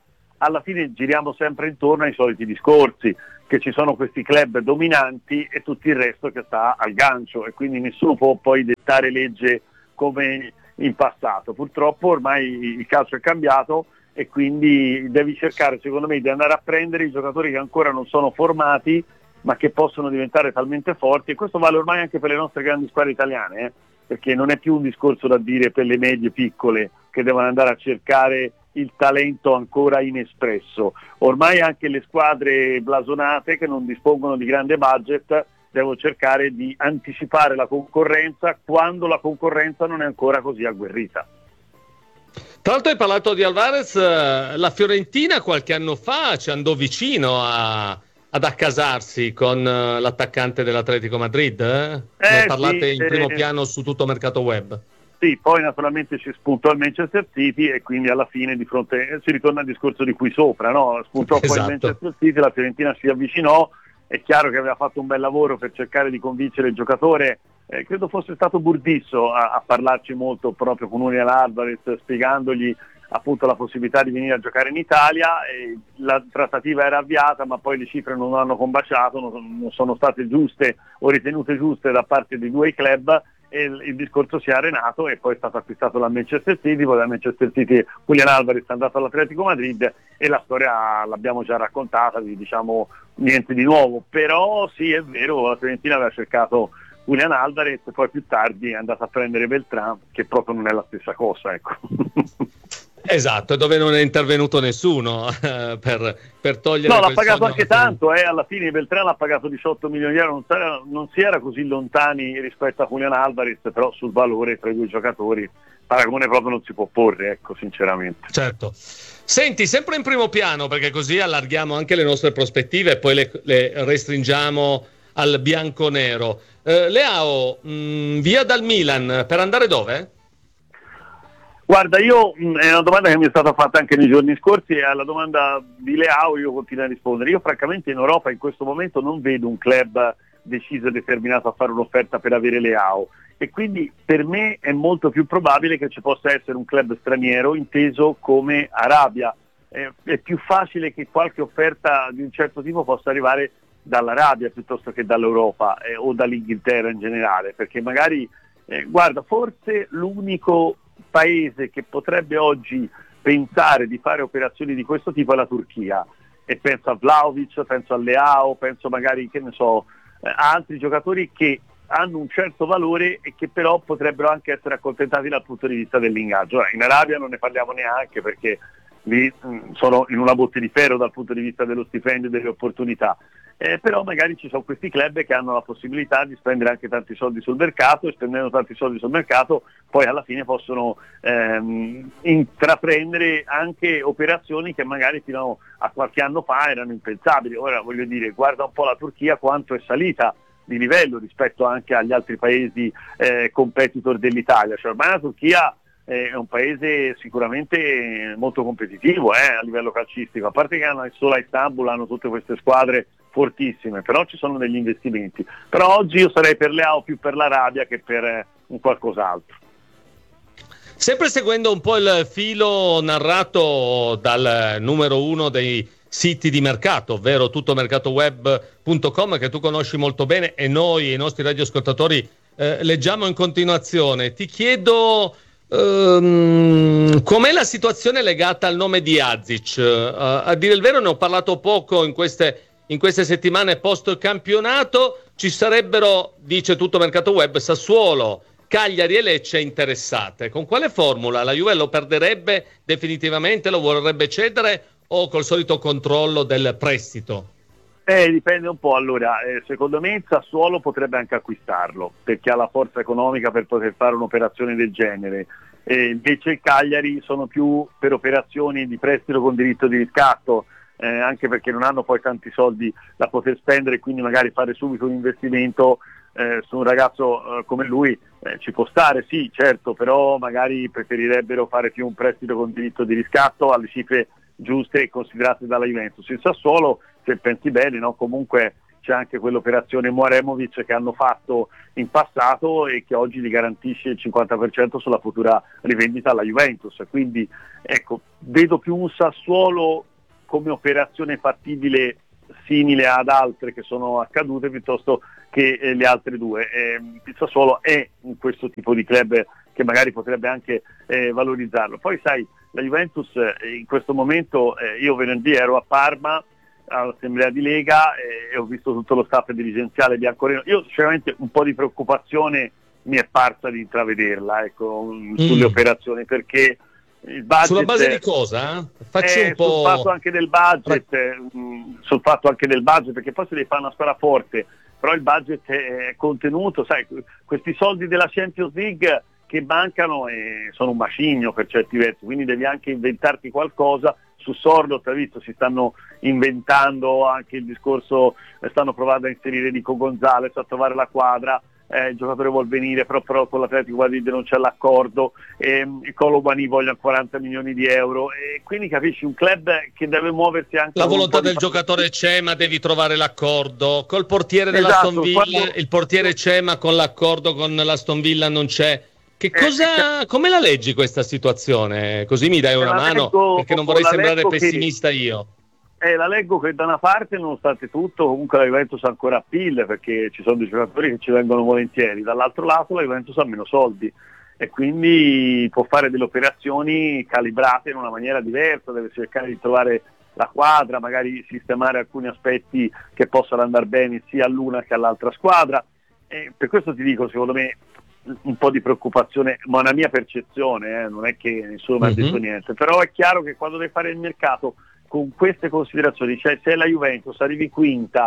alla fine giriamo sempre intorno ai soliti discorsi, che ci sono questi club dominanti e tutto il resto che sta al gancio, e quindi nessuno può poi dettare legge come in passato. Purtroppo ormai il calcio è cambiato e quindi devi cercare, secondo me, di andare a prendere i giocatori che ancora non sono formati ma che possono diventare talmente forti, e questo vale ormai anche per le nostre grandi squadre italiane, eh? Perché non è più un discorso da dire per le medie piccole che devono andare a cercare il talento ancora inespresso. Ormai anche le squadre blasonate che non dispongono di grande budget devono cercare di anticipare la concorrenza quando la concorrenza non è ancora così agguerrita. Tra l'altro hai parlato di Alvarez, la Fiorentina qualche anno fa ci andò vicino a, ad accasarsi con l'attaccante dell'Atletico Madrid, eh? Eh, ne parlate sì, in primo eh, piano su tutto mercato web. Sì, poi naturalmente ci spuntò il Manchester City e quindi alla fine di fronte si ritorna al discorso di qui sopra, no? Spuntò Esatto. poi il Manchester City, la Fiorentina si avvicinò, è chiaro che aveva fatto un bel lavoro per cercare di convincere il giocatore, eh, credo fosse stato Burdisso a, a parlarci molto proprio con Julián Álvarez, spiegandogli appunto la possibilità di venire a giocare in Italia, e la trattativa era avviata ma poi le cifre non hanno combaciato, non, non sono state giuste o ritenute giuste da parte di due club, e il, il discorso si è arenato e poi è stato acquistato dal Manchester City, poi dal Manchester City Julián Álvarez è andato all'Atletico Madrid e la storia l'abbiamo già raccontata, diciamo niente di nuovo, però sì è vero, la Fiorentina aveva cercato Julián Álvarez e poi più tardi è andata a prendere Beltrán, che proprio non è la stessa cosa, ecco. Esatto, dove non è intervenuto nessuno eh, per, per togliere no, l'ha quel pagato sogno. anche tanto, eh, alla fine Beltrán l'ha pagato diciotto milioni di euro, non, sarà, non si era così lontani rispetto a Julián Álvarez, però sul valore tra i due giocatori paragone proprio non si può porre, ecco, sinceramente. Certo. Senti, sempre in primo piano, perché così allarghiamo anche le nostre prospettive e poi le, le restringiamo al bianco-nero. Eh, Leao, mh, via dal Milan, per andare dove? Guarda, io mh, è una domanda che mi è stata fatta anche nei giorni scorsi, e alla domanda di Leao io continuo a rispondere. Io francamente in Europa in questo momento non vedo un club deciso e determinato a fare un'offerta per avere Leao, e quindi per me è molto più probabile che ci possa essere un club straniero inteso come Arabia. Eh, è più facile che qualche offerta di un certo tipo possa arrivare dall'Arabia piuttosto che dall'Europa eh, o dall'Inghilterra in generale, perché magari, eh, guarda, forse l'unico paese che potrebbe oggi pensare di fare operazioni di questo tipo è la Turchia, e penso a Vlahovic, penso a Leao, penso magari, che ne so, eh, a altri giocatori che hanno un certo valore e che però potrebbero anche essere accontentati dal punto di vista dell'ingaggio. Ora, in Arabia non ne parliamo neanche, perché lì mh, sono in una botte di ferro dal punto di vista dello stipendio e delle opportunità. Eh, però magari ci sono questi club che hanno la possibilità di spendere anche tanti soldi sul mercato, e spendendo tanti soldi sul mercato poi alla fine possono ehm, intraprendere anche operazioni che magari fino a qualche anno fa erano impensabili. Ora voglio dire, guarda un po' la Turchia quanto è salita di livello rispetto anche agli altri paesi eh, competitor dell'Italia, cioè ormai la Turchia è un paese sicuramente molto competitivo eh, a livello calcistico, a parte che hanno solo a Istanbul hanno tutte queste squadre fortissime, però ci sono degli investimenti. Però oggi io sarei per Leao più per l'Arabia che per eh, un qualcos'altro. Sempre seguendo un po' il filo narrato dal numero uno dei siti di mercato, ovvero tuttomercatoweb punto com, che tu conosci molto bene e noi e i nostri radioascoltatori eh, leggiamo in continuazione, ti chiedo Um, com'è la situazione legata al nome di Azic? Uh, a dire il vero ne ho parlato poco in queste, in queste settimane post campionato. Ci sarebbero, dice tutto mercato web, Sassuolo, Cagliari e Lecce interessate. Con quale formula? La Juve lo perderebbe definitivamente, lo vorrebbe cedere o col solito controllo del prestito? Eh, dipende un po'. Allora, eh, secondo me il Sassuolo potrebbe anche acquistarlo, perché ha la forza economica per poter fare un'operazione del genere. Eh, invece il Cagliari sono più per operazioni di prestito con diritto di riscatto, eh, anche perché non hanno poi tanti soldi da poter spendere, quindi magari fare subito un investimento eh, su un ragazzo eh, come lui eh, ci può stare, sì, certo, però magari preferirebbero fare più un prestito con diritto di riscatto alle cifre giuste e considerate dalla Juventus. Il Sassuolo, se pensi bene, no? Comunque c'è anche quell'operazione Muaremovic che hanno fatto in passato e che oggi gli garantisce il cinquanta per cento sulla futura rivendita alla Juventus, quindi ecco, vedo più un Sassuolo come operazione fattibile simile ad altre che sono accadute piuttosto che eh, le altre due. Eh, il Sassuolo è in questo tipo di club che magari potrebbe anche eh, valorizzarlo. Poi sai, la Juventus eh, in questo momento, eh, io venerdì ero a Parma all'assemblea di Lega eh, e ho visto tutto lo staff dirigenziale bianconero. Io sinceramente un po' di preoccupazione mi è parsa di intravederla, ecco, mm. sulle operazioni, perché il budget, sulla base di cosa? Faccio eh, un po'... sul fatto anche del budget, eh, sul fatto anche del budget, perché poi si deve fare una squadra forte, però il budget è contenuto, sai, questi soldi della Champions League che mancano e sono un macigno per certi versi, quindi devi anche inventarti qualcosa. Su Sordot, hai visto, si stanno inventando anche il discorso, stanno provando a inserire Nico Gonzalez, a trovare la quadra, eh, il giocatore vuol venire, però, però con l'Atletico Madrid non c'è l'accordo, eh, il Colo Muani vogliono quaranta milioni di euro, e quindi capisci, un club che deve muoversi anche... La volontà del giocatore c'è, ma devi trovare l'accordo. Col portiere dell'Aston esatto, Villa, quando... il portiere c'è, ma con l'accordo con l'Aston Villa non c'è. Che cosa, eh, come la leggi questa situazione? Così mi dai una mano, leggo, perché non vorrei sembrare pessimista che, io. Eh, la leggo che da una parte, nonostante tutto, comunque la Juventus ha ancora appeal, perché ci sono dei giocatori che ci vengono volentieri, dall'altro lato la Juventus ha meno soldi e quindi può fare delle operazioni calibrate in una maniera diversa, deve cercare di trovare la quadra, magari sistemare alcuni aspetti che possano andare bene sia all'una che all'altra squadra. E per questo ti dico, secondo me, un po' di preoccupazione, ma una mia percezione, eh, non è che nessuno mi ha detto niente, però è chiaro che quando devi fare il mercato con queste considerazioni, cioè se la Juventus arrivi quinta,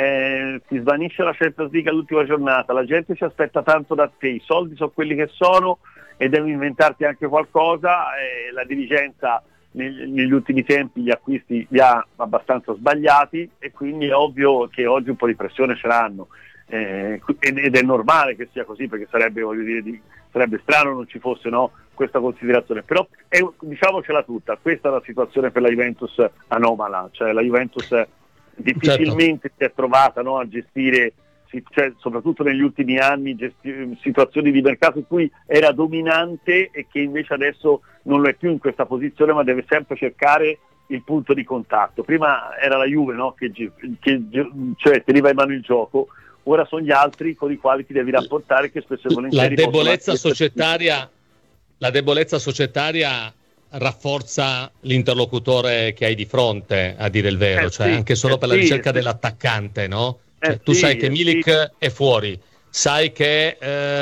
eh, ti svanisce la Champions League all'ultima giornata, la gente si aspetta tanto da te, i soldi sono quelli che sono e devi inventarti anche qualcosa, eh, la dirigenza neg- negli ultimi tempi gli acquisti li ha abbastanza sbagliati e quindi è ovvio che oggi un po' di pressione ce l'hanno. Eh, ed è normale che sia così, perché sarebbe, voglio dire, di, sarebbe strano non ci fosse, no, questa considerazione, però è, diciamocela tutta, questa è la situazione per la Juventus anomala, cioè la Juventus difficilmente certo. si è trovata, no, a gestire, cioè, soprattutto negli ultimi anni, gesti- situazioni di mercato in cui era dominante e che invece adesso non lo è più in questa posizione, ma deve sempre cercare il punto di contatto. Prima era la Juve, no, che, che cioè, teneva in mano il gioco, ora sono gli altri con i quali ti devi rapportare, che spesso e volentieri la debolezza societaria la debolezza societaria rafforza l'interlocutore che hai di fronte, a dire il vero, eh cioè sì, anche solo eh per la sì, ricerca sì. dell'attaccante, no? Cioè, eh tu sì, sai che eh Milik sì. è fuori, sai che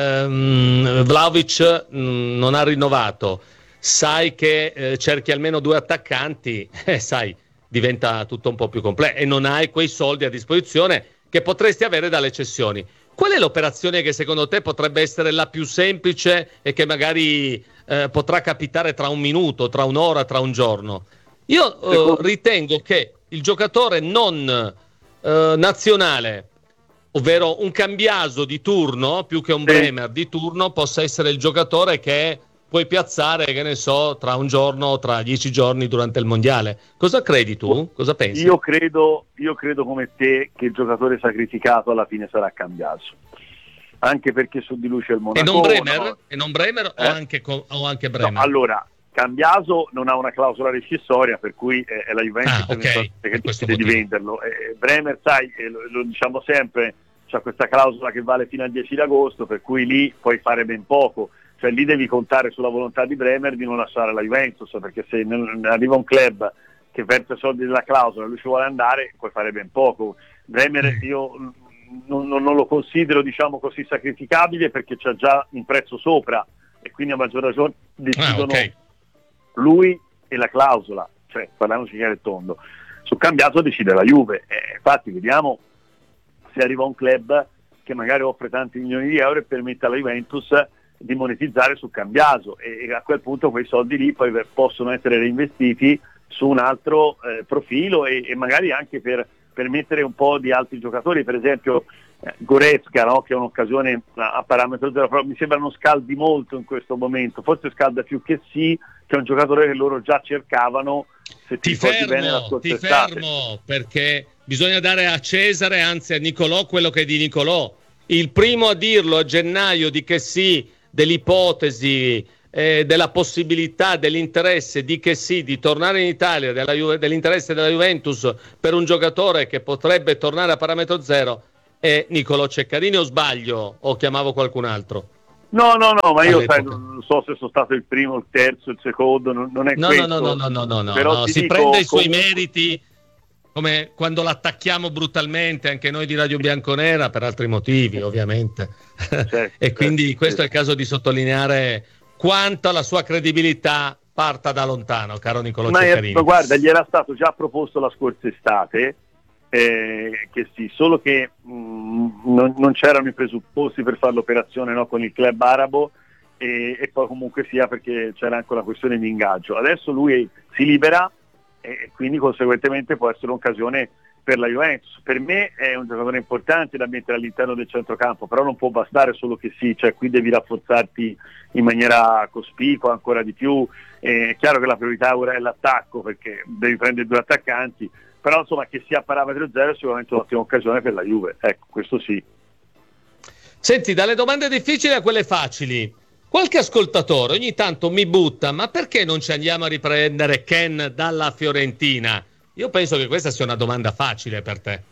ehm, Vlahovic mh, non ha rinnovato, sai che eh, cerchi almeno due attaccanti, eh, sai, diventa tutto un po' più complesso e non hai quei soldi a disposizione che potresti avere dalle cessioni. Qual è l'operazione che secondo te potrebbe essere la più semplice e che magari eh, potrà capitare tra un minuto, tra un'ora, tra un giorno? Io eh, ritengo che il giocatore non eh, nazionale, ovvero un Cambiaso di turno, più che un Bremer di turno, possa essere il giocatore che puoi piazzare, che ne so, tra un giorno, tra dieci giorni durante il mondiale. Cosa credi tu? Cosa pensi? Io credo, io credo come te che il giocatore sacrificato alla fine sarà Cambiaso, anche perché su di lui c'è il Monaco. E non Bremer? No? E non Bremer eh? o, anche, o anche Bremer? No, allora, Cambiaso non ha una clausola rescissoria, per cui è, è la Juventus ah, okay. che decide di venderlo. Eh, Bremer, sai, eh, lo, lo diciamo sempre, c'ha questa clausola che vale fino al dieci di agosto, per cui lì puoi fare ben poco. Cioè lì devi contare sulla volontà di Bremer di non lasciare la Juventus, perché se non arriva un club che verte soldi della clausola e lui ci vuole andare, puoi fare ben poco. Bremer io non, non, non lo considero, diciamo così, sacrificabile, perché c'ha già un prezzo sopra e quindi a maggior ragione decidono ah, okay. lui e la clausola, cioè parliamoci chiaro e tondo. Sul Cambiaso decide la Juve, eh, infatti vediamo se arriva un club che magari offre tanti milioni di euro e permette alla Juventus di monetizzare su Cambiaso, e a quel punto quei soldi lì poi possono essere reinvestiti su un altro eh, profilo e, e magari anche per, per mettere un po' di altri giocatori, per esempio eh, Goretzka, no? Che è un'occasione a, a parametro zero, però mi sembra non scaldi molto in questo momento, forse scalda più che sì, che è un giocatore che loro già cercavano, se ti, ti fermo, bene la scorsa ti estate. fermo, perché bisogna dare a Cesare, anzi a Nicolò, quello che è di Nicolò. Il primo a dirlo a gennaio di che sì, dell'ipotesi eh, della possibilità, dell'interesse di che sì, di tornare in Italia, della Ju- dell'interesse della Juventus per un giocatore che potrebbe tornare a parametro zero, è Nicolò Ceccarini, o sbaglio, o chiamavo qualcun altro? No, no, no, ma io All'epoca. sai, non so se sono stato il primo, il terzo, il secondo, non, non è No, questo. no, no, no, no, no, no, Però no. ti Si dico, prende i suoi comunque... meriti, come quando l'attacchiamo brutalmente anche noi di Radio Bianconera, per altri motivi ovviamente. Certo, E quindi certo, questo certo. è il caso di sottolineare quanto la sua credibilità parta da lontano, caro Nicolò Ma, Ceccarini. ma guarda, gli era stato già proposto la scorsa estate, eh, che sì, solo che mh, non, non c'erano i presupposti per fare l'operazione, no, con il club arabo, e, e poi comunque sia perché c'era anche una questione di ingaggio. Adesso lui si libera e quindi conseguentemente può essere un'occasione per la Juventus. Per me è un giocatore importante da mettere all'interno del centrocampo, però non può bastare solo che sì, cioè qui devi rafforzarti in maniera cospicua ancora di più. È chiaro che la priorità ora è l'attacco, perché devi prendere due attaccanti, però insomma che sia a parametro zero è sicuramente un'ottima occasione per la Juve, ecco, questo sì. Senti, dalle domande difficili a quelle facili, qualche ascoltatore ogni tanto mi butta: ma perché non ci andiamo a riprendere Ken dalla Fiorentina? Io penso che questa sia una domanda facile per te.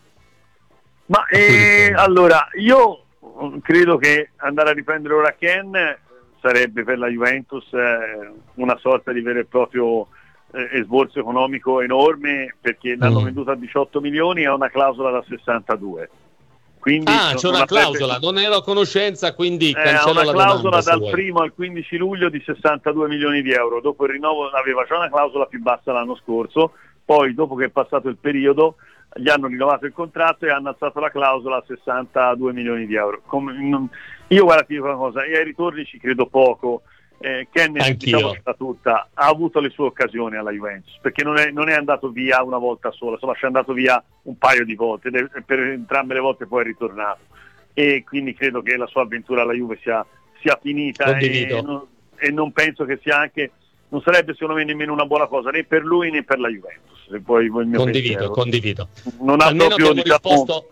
Ma eh, allora, io credo che andare a riprendere ora Ken sarebbe per la Juventus eh, una sorta di vero e proprio eh, esborso economico enorme, perché l'hanno Mm. venduto a diciotto milioni e ha una clausola da sessantadue. Quindi Ah, non- c'è una non avrebbe- clausola, non ero a conoscenza, quindi Eh, ha cancello una la clausola domanda se dal vuoi. primo al quindici luglio di sessantadue milioni di euro. Dopo il rinnovo aveva già una clausola più bassa l'anno scorso, poi dopo che è passato il periodo gli hanno rinnovato il contratto e hanno alzato la clausola a sessantadue milioni di euro. Come, non- io guarda, ti dico una cosa, io ai ritorni ci credo poco. Eh, Ken, Anch'io. diciamo sta tutta, ha avuto le sue occasioni alla Juventus, perché non è, non è andato via una volta sola, insomma ci è andato via un paio di volte, ed è- per entrambe le volte poi è ritornato, e quindi credo che la sua avventura alla Juve sia, sia finita, Condivido. e non, e non penso che sia anche, non sarebbe secondo me nemmeno una buona cosa né per lui né per la Juventus, se poi il mio Condivido, pensiero. condivido. Non ha Almeno proprio, abbiamo diciamo, risposto.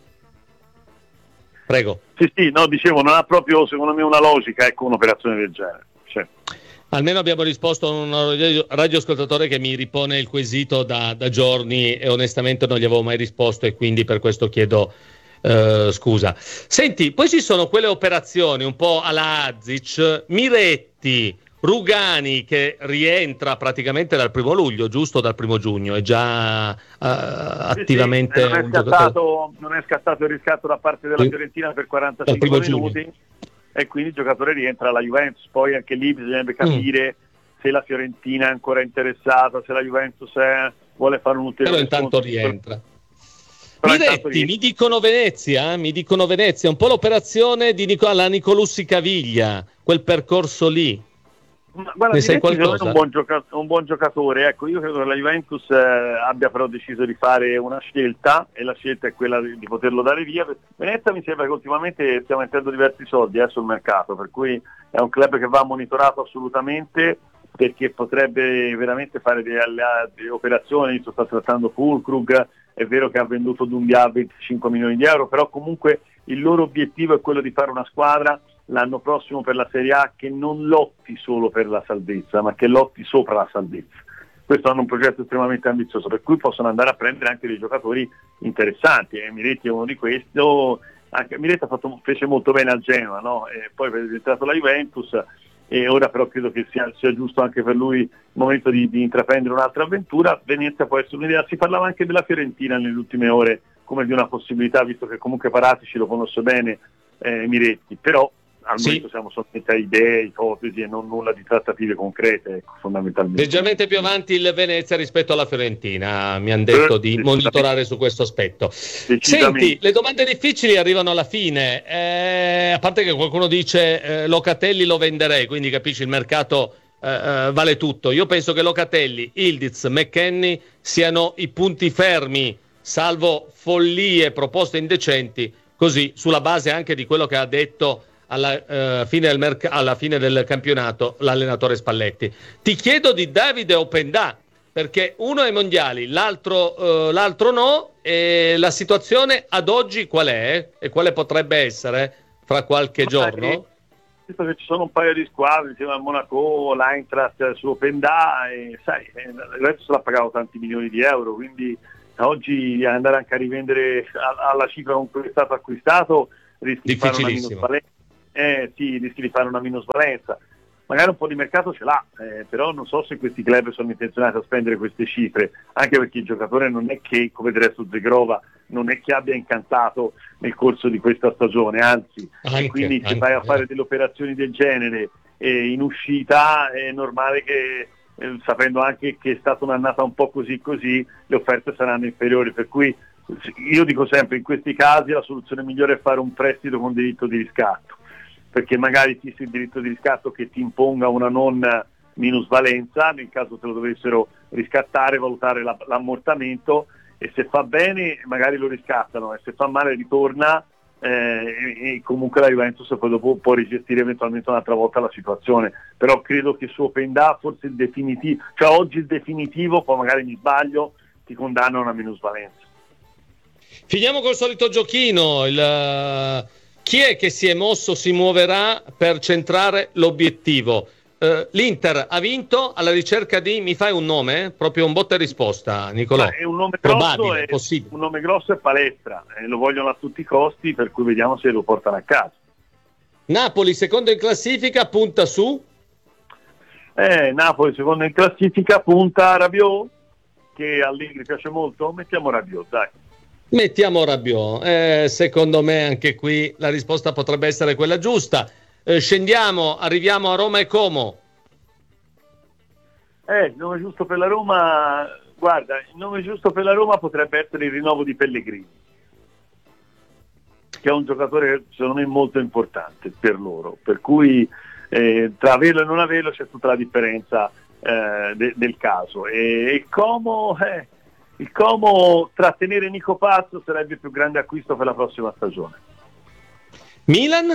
Prego. sì, sì, no, dicevo, non ha proprio secondo me una logica, ecco, un'operazione del genere. Cioè, Almeno abbiamo risposto a un radio- radioascoltatore che mi ripone il quesito da, da giorni e onestamente non gli avevo mai risposto, e quindi per questo chiedo eh, scusa. Senti, poi ci sono quelle operazioni un po' alla Azic, Miretti, Rugani che rientra praticamente dal primo luglio, giusto? Dal primo giugno, è già eh, attivamente sì, non, è un giocatore. scattato, non è scattato il riscatto da parte della Sì. Fiorentina per Dal quarantacinque primo minuti giugno. e quindi il giocatore rientra alla Juventus. Poi anche lì bisognerebbe capire Mm. se la Fiorentina è ancora interessata, se la Juventus è, vuole fare un ulteriore Però intanto sconto. rientra. Però intanto Miretti, rientra. mi dicono Venezia, eh? mi dicono Venezia, un po' l'operazione di Nico- alla Nicolussi Caviglia, quel percorso lì. Ma guarda, Ne sai Miretti secondo me qualcosa? è un buon, gioca- un buon giocatore, ecco, io credo che la Juventus eh, abbia però deciso di fare una scelta, e la scelta è quella di, di poterlo dare via. Venezia mi sembra che ultimamente stia mettendo diversi soldi eh, sul mercato, per cui è un club che va monitorato assolutamente, perché potrebbe veramente fare delle, delle operazioni. Sto sta trattando Fulkrug, è vero che ha venduto Dumbia a venticinque milioni di euro, però comunque il loro obiettivo è quello di fare una squadra l'anno prossimo per la Serie A che non lotti solo per la salvezza, ma che lotti sopra la salvezza. Questo hanno un progetto estremamente ambizioso, per cui possono andare a prendere anche dei giocatori interessanti, e Miretti è uno di questi. Anche Miretti ha fatto, fece molto bene al Genoa, no? E poi è diventato la Juventus, e ora però credo che sia, sia giusto anche per lui il momento di, di intraprendere un'altra avventura. Venezia può essere un'idea. Si parlava anche della Fiorentina nelle ultime ore come di una possibilità, visto che comunque Paratici lo conosce bene, eh, Miretti, però al Sì. momento siamo solamente a idee, ipotesi e non nulla di trattative concrete, ecco, fondamentalmente. Leggermente più avanti il Venezia rispetto alla Fiorentina, mi hanno detto Eh, di sì, monitorare su questo aspetto. Decisamente. Senti, le domande difficili arrivano alla fine, eh, a parte che qualcuno dice eh, Locatelli lo venderei, quindi capisci, il mercato eh, eh, vale tutto. Io penso che Locatelli, Ildiz, McKennie siano i punti fermi, salvo follie, proposte indecenti, così sulla base anche di quello che ha detto alla, eh, fine del merc- alla fine del campionato l'allenatore Spalletti. Ti chiedo di Davide Opendà, perché uno è ai mondiali, l'altro, eh, l'altro no, e la situazione ad oggi qual è? E quale potrebbe essere fra qualche Ma, giorno? eh, visto che ci sono un paio di squadre insieme al Monaco, l'Eintracht su Openda, e sai, la Juventus l'ha pagato tanti milioni di euro, quindi oggi andare anche a rivendere alla cifra con cui è stato acquistato rischi di fare una minusvalenza. Eh sì, rischi di fare una minusvalenza. Magari un po' di mercato ce l'ha, eh, però non so se questi club sono intenzionati a spendere queste cifre, anche perché il giocatore non è che, come del resto Zegrova, non è che abbia incantato nel corso di questa stagione, anzi, anche, quindi se anche, vai a fare delle operazioni del genere eh, in uscita è normale che, eh, sapendo anche che è stata un'annata un po' così così, le offerte saranno inferiori, per cui io dico sempre, in questi casi la soluzione migliore è fare un prestito con diritto di riscatto, perché magari ti il diritto di riscatto che ti imponga una non minusvalenza, nel caso te lo dovessero riscattare, valutare la, l'ammortamento, e se fa bene magari lo riscattano, e se fa male ritorna, eh, e, e comunque la Juventus poi dopo può rigestire eventualmente un'altra volta la situazione. Però credo che su Openda forse il definitivo, cioè oggi il definitivo, poi magari mi sbaglio, ti condanna a una minusvalenza. Finiamo col solito giochino, il... chi è che si è mosso, si muoverà per centrare l'obiettivo? Uh, L'Inter ha vinto alla ricerca di, mi fai un nome? Proprio un botta e risposta, Nicolò. È un nome grosso, è, un nome grosso è Palestra, eh, lo vogliono a tutti i costi, per cui vediamo se lo portano a casa. Napoli secondo in classifica, punta su? Eh, Napoli secondo in classifica, punta Rabiot, che Allegri piace molto, mettiamo Rabiot, dai. Mettiamo Rabiot, eh, secondo me anche qui la risposta potrebbe essere quella giusta. Eh, scendiamo, arriviamo a Roma e Como. Eh, il nome giusto per la Roma, guarda, il nome giusto per la Roma potrebbe essere il rinnovo di Pellegrini, che è un giocatore secondo me molto importante per loro, per cui eh, tra averlo e non averlo c'è tutta la differenza eh, de- del caso. E, e Como... Eh, Il Como, trattenere Nico Pazzo sarebbe il più grande acquisto per la prossima stagione. Milan?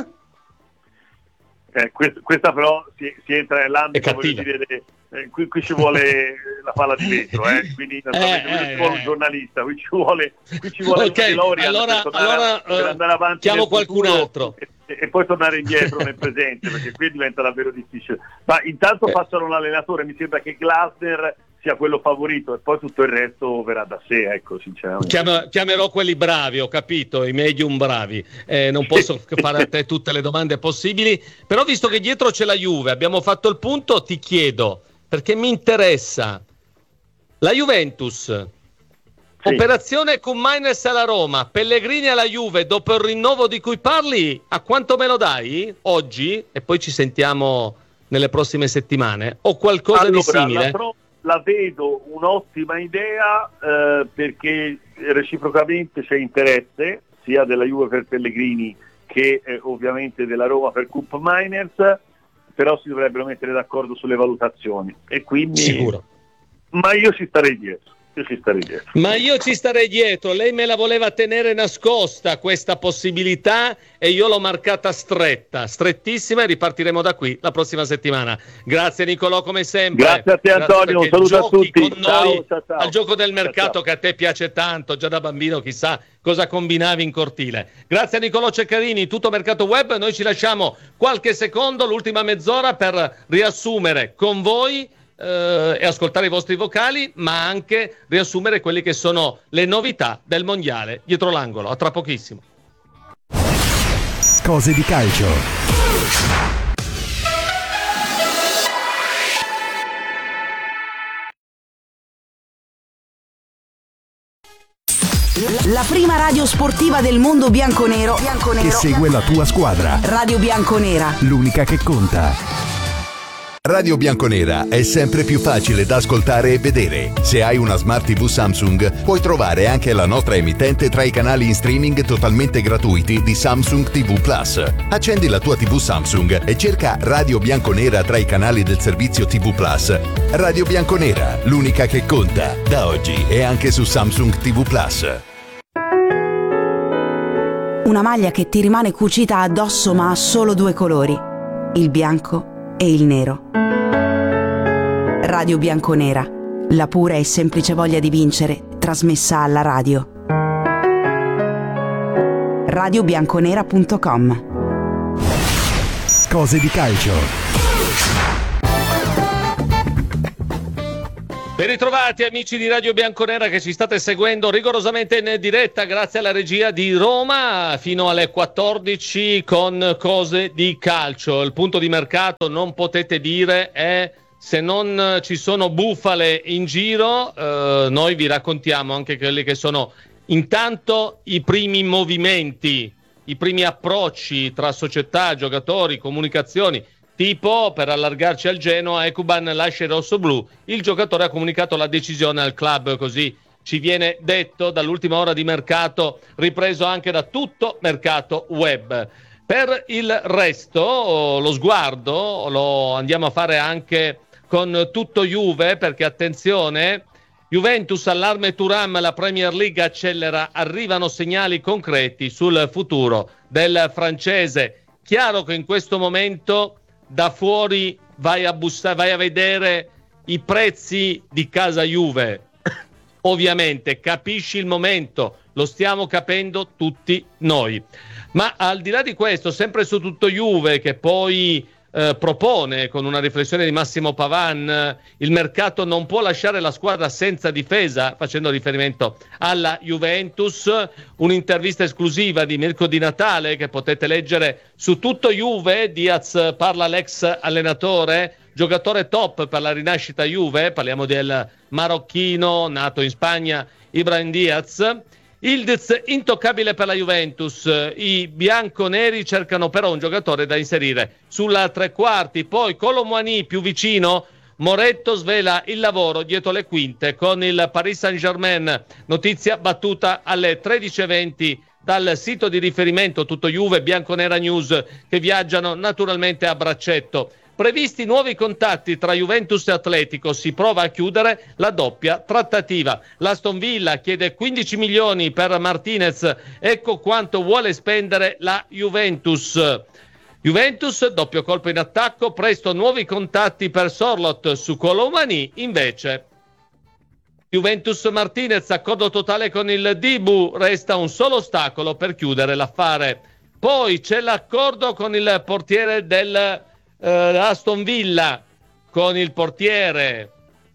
Eh, quest, questa però si, si entra nell'ambito, voglio dire, eh, qui, qui ci vuole la palla di vetro, eh, quindi naturalmente eh, ci vuole eh, un giornalista, qui ci vuole, qui ci vuole okay, un DeLorean allora, per, allora, per andare avanti, chiamo qualcun altro. E, e poi tornare indietro nel presente, perché qui diventa davvero difficile. Ma intanto eh. passano l'allenatore, mi sembra che Glasner sia quello favorito, e poi tutto il resto verrà da sé, ecco, sinceramente. Chiam- chiamerò quelli bravi, ho capito, i medium bravi. Eh, non posso fare a te tutte le domande possibili, però visto che dietro c'è la Juve, abbiamo fatto il punto, ti chiedo, perché mi interessa, la Juventus, sì. Operazione Koopmeiners alla Roma, Pellegrini alla Juve, dopo il rinnovo di cui parli, a quanto me lo dai oggi? E poi ci sentiamo nelle prossime settimane, o qualcosa allora, di simile? Pro- la vedo un'ottima idea, eh, perché reciprocamente c'è interesse sia della Juve per Pellegrini che eh, ovviamente della Roma per Koopmeiners, però si dovrebbero mettere d'accordo sulle valutazioni, e quindi sicuro. Ma io ci starei dietro. Io ci starei dietro. Ma io ci starei dietro, lei me la voleva tenere nascosta questa possibilità e io l'ho marcata stretta, strettissima, e ripartiremo da qui la prossima settimana. Grazie Nicolò, come sempre. Grazie a te Antonio, un saluto a tutti. Con noi ciao, ciao, ciao. Al gioco del mercato, ciao, ciao. Che a te piace tanto, già da bambino chissà cosa combinavi in cortile. Grazie a Nicolò Ceccarini, Tutto Mercato Web, noi ci lasciamo qualche secondo, l'ultima mezz'ora, per riassumere con voi Uh, e ascoltare i vostri vocali, ma anche riassumere quelle che sono le novità del mondiale dietro l'angolo. A tra pochissimo. Cose di calcio. La prima radio sportiva del mondo bianconero, bianconero che segue la tua squadra. Radio Bianconera, l'unica che conta. Radio Bianconera è sempre più facile da ascoltare e vedere. Se hai una Smart tivù Samsung, puoi trovare anche la nostra emittente tra i canali in streaming totalmente gratuiti di Samsung ti vu Plus. Accendi la tua tivù Samsung e cerca Radio Bianconera tra i canali del servizio ti vu Plus. Radio Bianconera, l'unica che conta, da oggi e anche su Samsung ti vu Plus. Una maglia che ti rimane cucita addosso ma ha solo due colori, il bianco e il nero. Radio Bianconera, la pura e semplice voglia di vincere trasmessa alla radio. radio bianconera punto com. cose di calcio. Ben ritrovati amici di Radio Bianconera che ci state seguendo rigorosamente in diretta grazie alla regia di Roma fino alle quattordici con cose di calcio. Il punto di mercato, non potete dire, è se non ci sono bufale in giro, eh, noi vi raccontiamo anche quelli che sono intanto i primi movimenti, i primi approcci tra società, giocatori, comunicazioni. Tipo, per allargarci al Genoa, Ekuban lascia il rossoblu, il giocatore ha comunicato la decisione al club, così ci viene detto dall'ultima ora di mercato, ripreso anche da tutto mercato web. Per il resto, lo sguardo lo andiamo a fare anche con tutto Juve, perché attenzione, Juventus, allarme Thuram, la Premier League accelera, arrivano segnali concreti sul futuro del francese. Chiaro che in questo momento da fuori vai a bussare, vai a vedere i prezzi di casa Juve. Ovviamente capisci il momento, lo stiamo capendo tutti noi. Ma al di là di questo, sempre su tutto Juve, che poi eh, propone con una riflessione di Massimo Pavan, eh, il mercato non può lasciare la squadra senza difesa, facendo riferimento alla Juventus, un'intervista esclusiva di Mirko Di Natale che potete leggere su tutto Juve. Diaz parla l'ex allenatore, giocatore top per la rinascita Juve, parliamo del marocchino nato in Spagna, Ibrahim Diaz. Ildiz intoccabile per la Juventus, i bianconeri cercano però un giocatore da inserire sulla tre quarti, poi Kolo Muani più vicino, Moretto svela il lavoro dietro le quinte con il Paris Saint-Germain, notizia battuta alle tredici e venti dal sito di riferimento Tutto Juve, Bianconera News, che viaggiano naturalmente a braccetto. Previsti nuovi contatti tra Juventus e Atletico, si prova a chiudere la doppia trattativa. L'Aston Villa chiede quindici milioni per Martinez, ecco quanto vuole spendere la Juventus. Juventus, doppio colpo in attacco, presto nuovi contatti per Sorloth su Kolo Muani, invece Juventus Martinez, accordo totale con il Dibu, resta un solo ostacolo per chiudere l'affare. Poi c'è l'accordo con il portiere del Uh, Aston Villa, con il portiere.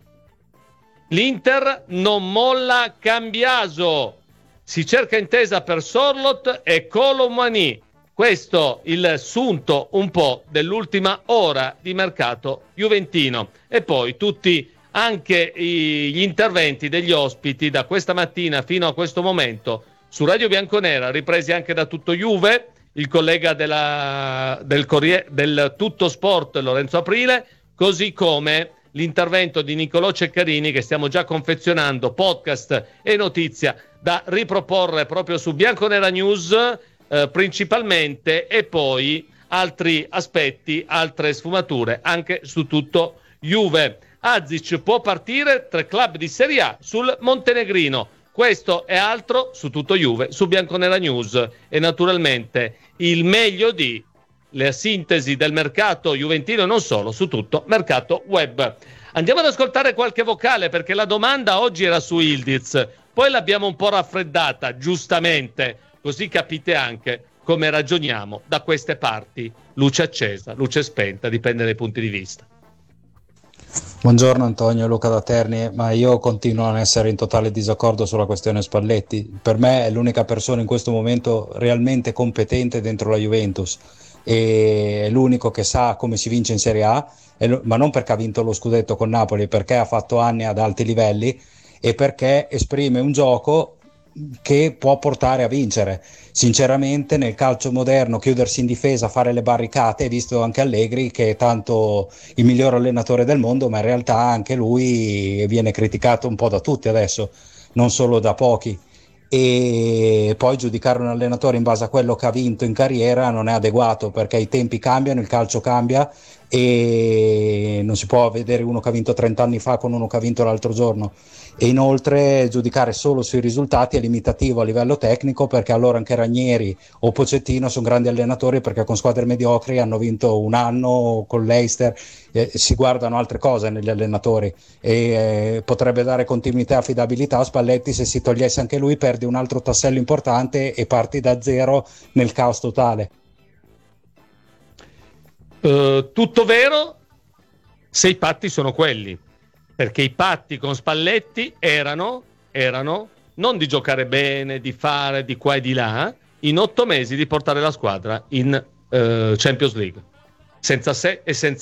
L'Inter non molla Cambiaso, si cerca intesa per Sorloth e Kolo Muani. Questo il sunto un po' dell'ultima ora di mercato juventino. E poi tutti anche i, gli interventi degli ospiti da questa mattina fino a questo momento su Radio Bianconera, ripresi anche da Tutto Juve, il collega della, del, Corriere, del Tutto Sport Lorenzo Aprile, così come l'intervento di Niccolò Ceccarini, che stiamo già confezionando, podcast e notizia da riproporre proprio su Bianconera News eh, principalmente, e poi altri aspetti, altre sfumature anche su Tutto Juve. Azic può partire, tre club di Serie A sul montenegrino. Questo e altro su Tutto Juve, su Bianconera News, e naturalmente il meglio di le sintesi del mercato juventino e non solo, su tutto mercato web. Andiamo ad ascoltare qualche vocale, perché la domanda oggi era su Ildiz, poi l'abbiamo un po' raffreddata, giustamente, così capite anche come ragioniamo da queste parti. Luce accesa, luce spenta, dipende dai punti di vista. Buongiorno Antonio, Luca da Terni, ma io continuo a essere in totale disaccordo sulla questione Spalletti. Per me è l'unica persona in questo momento realmente competente dentro la Juventus e è l'unico che sa come si vince in Serie A, ma non perché ha vinto lo scudetto con Napoli, perché ha fatto anni ad alti livelli e perché esprime un gioco che può portare a vincere. Sinceramente nel calcio moderno chiudersi in difesa, fare le barricate, hai visto anche Allegri che è tanto il miglior allenatore del mondo, ma in realtà anche lui viene criticato un po' da tutti adesso, non solo da pochi, e poi giudicare un allenatore in base a quello che ha vinto in carriera non è adeguato, perché i tempi cambiano, il calcio cambia e non si può vedere uno che ha vinto trenta anni fa con uno che ha vinto l'altro giorno. E inoltre giudicare solo sui risultati è limitativo a livello tecnico, perché allora anche Ranieri o Pochettino sono grandi allenatori, perché con squadre mediocri hanno vinto un anno con l'Eister, eh, si guardano altre cose negli allenatori e eh, potrebbe dare continuità e affidabilità a Spalletti. Se si togliesse anche lui perdi un altro tassello importante e parti da zero nel caos totale. Uh, tutto vero se i patti sono quelli, perché i patti con Spalletti erano, erano non di giocare bene, di fare di qua e di là, in otto mesi di portare la squadra in uh, Champions League, senza se e senza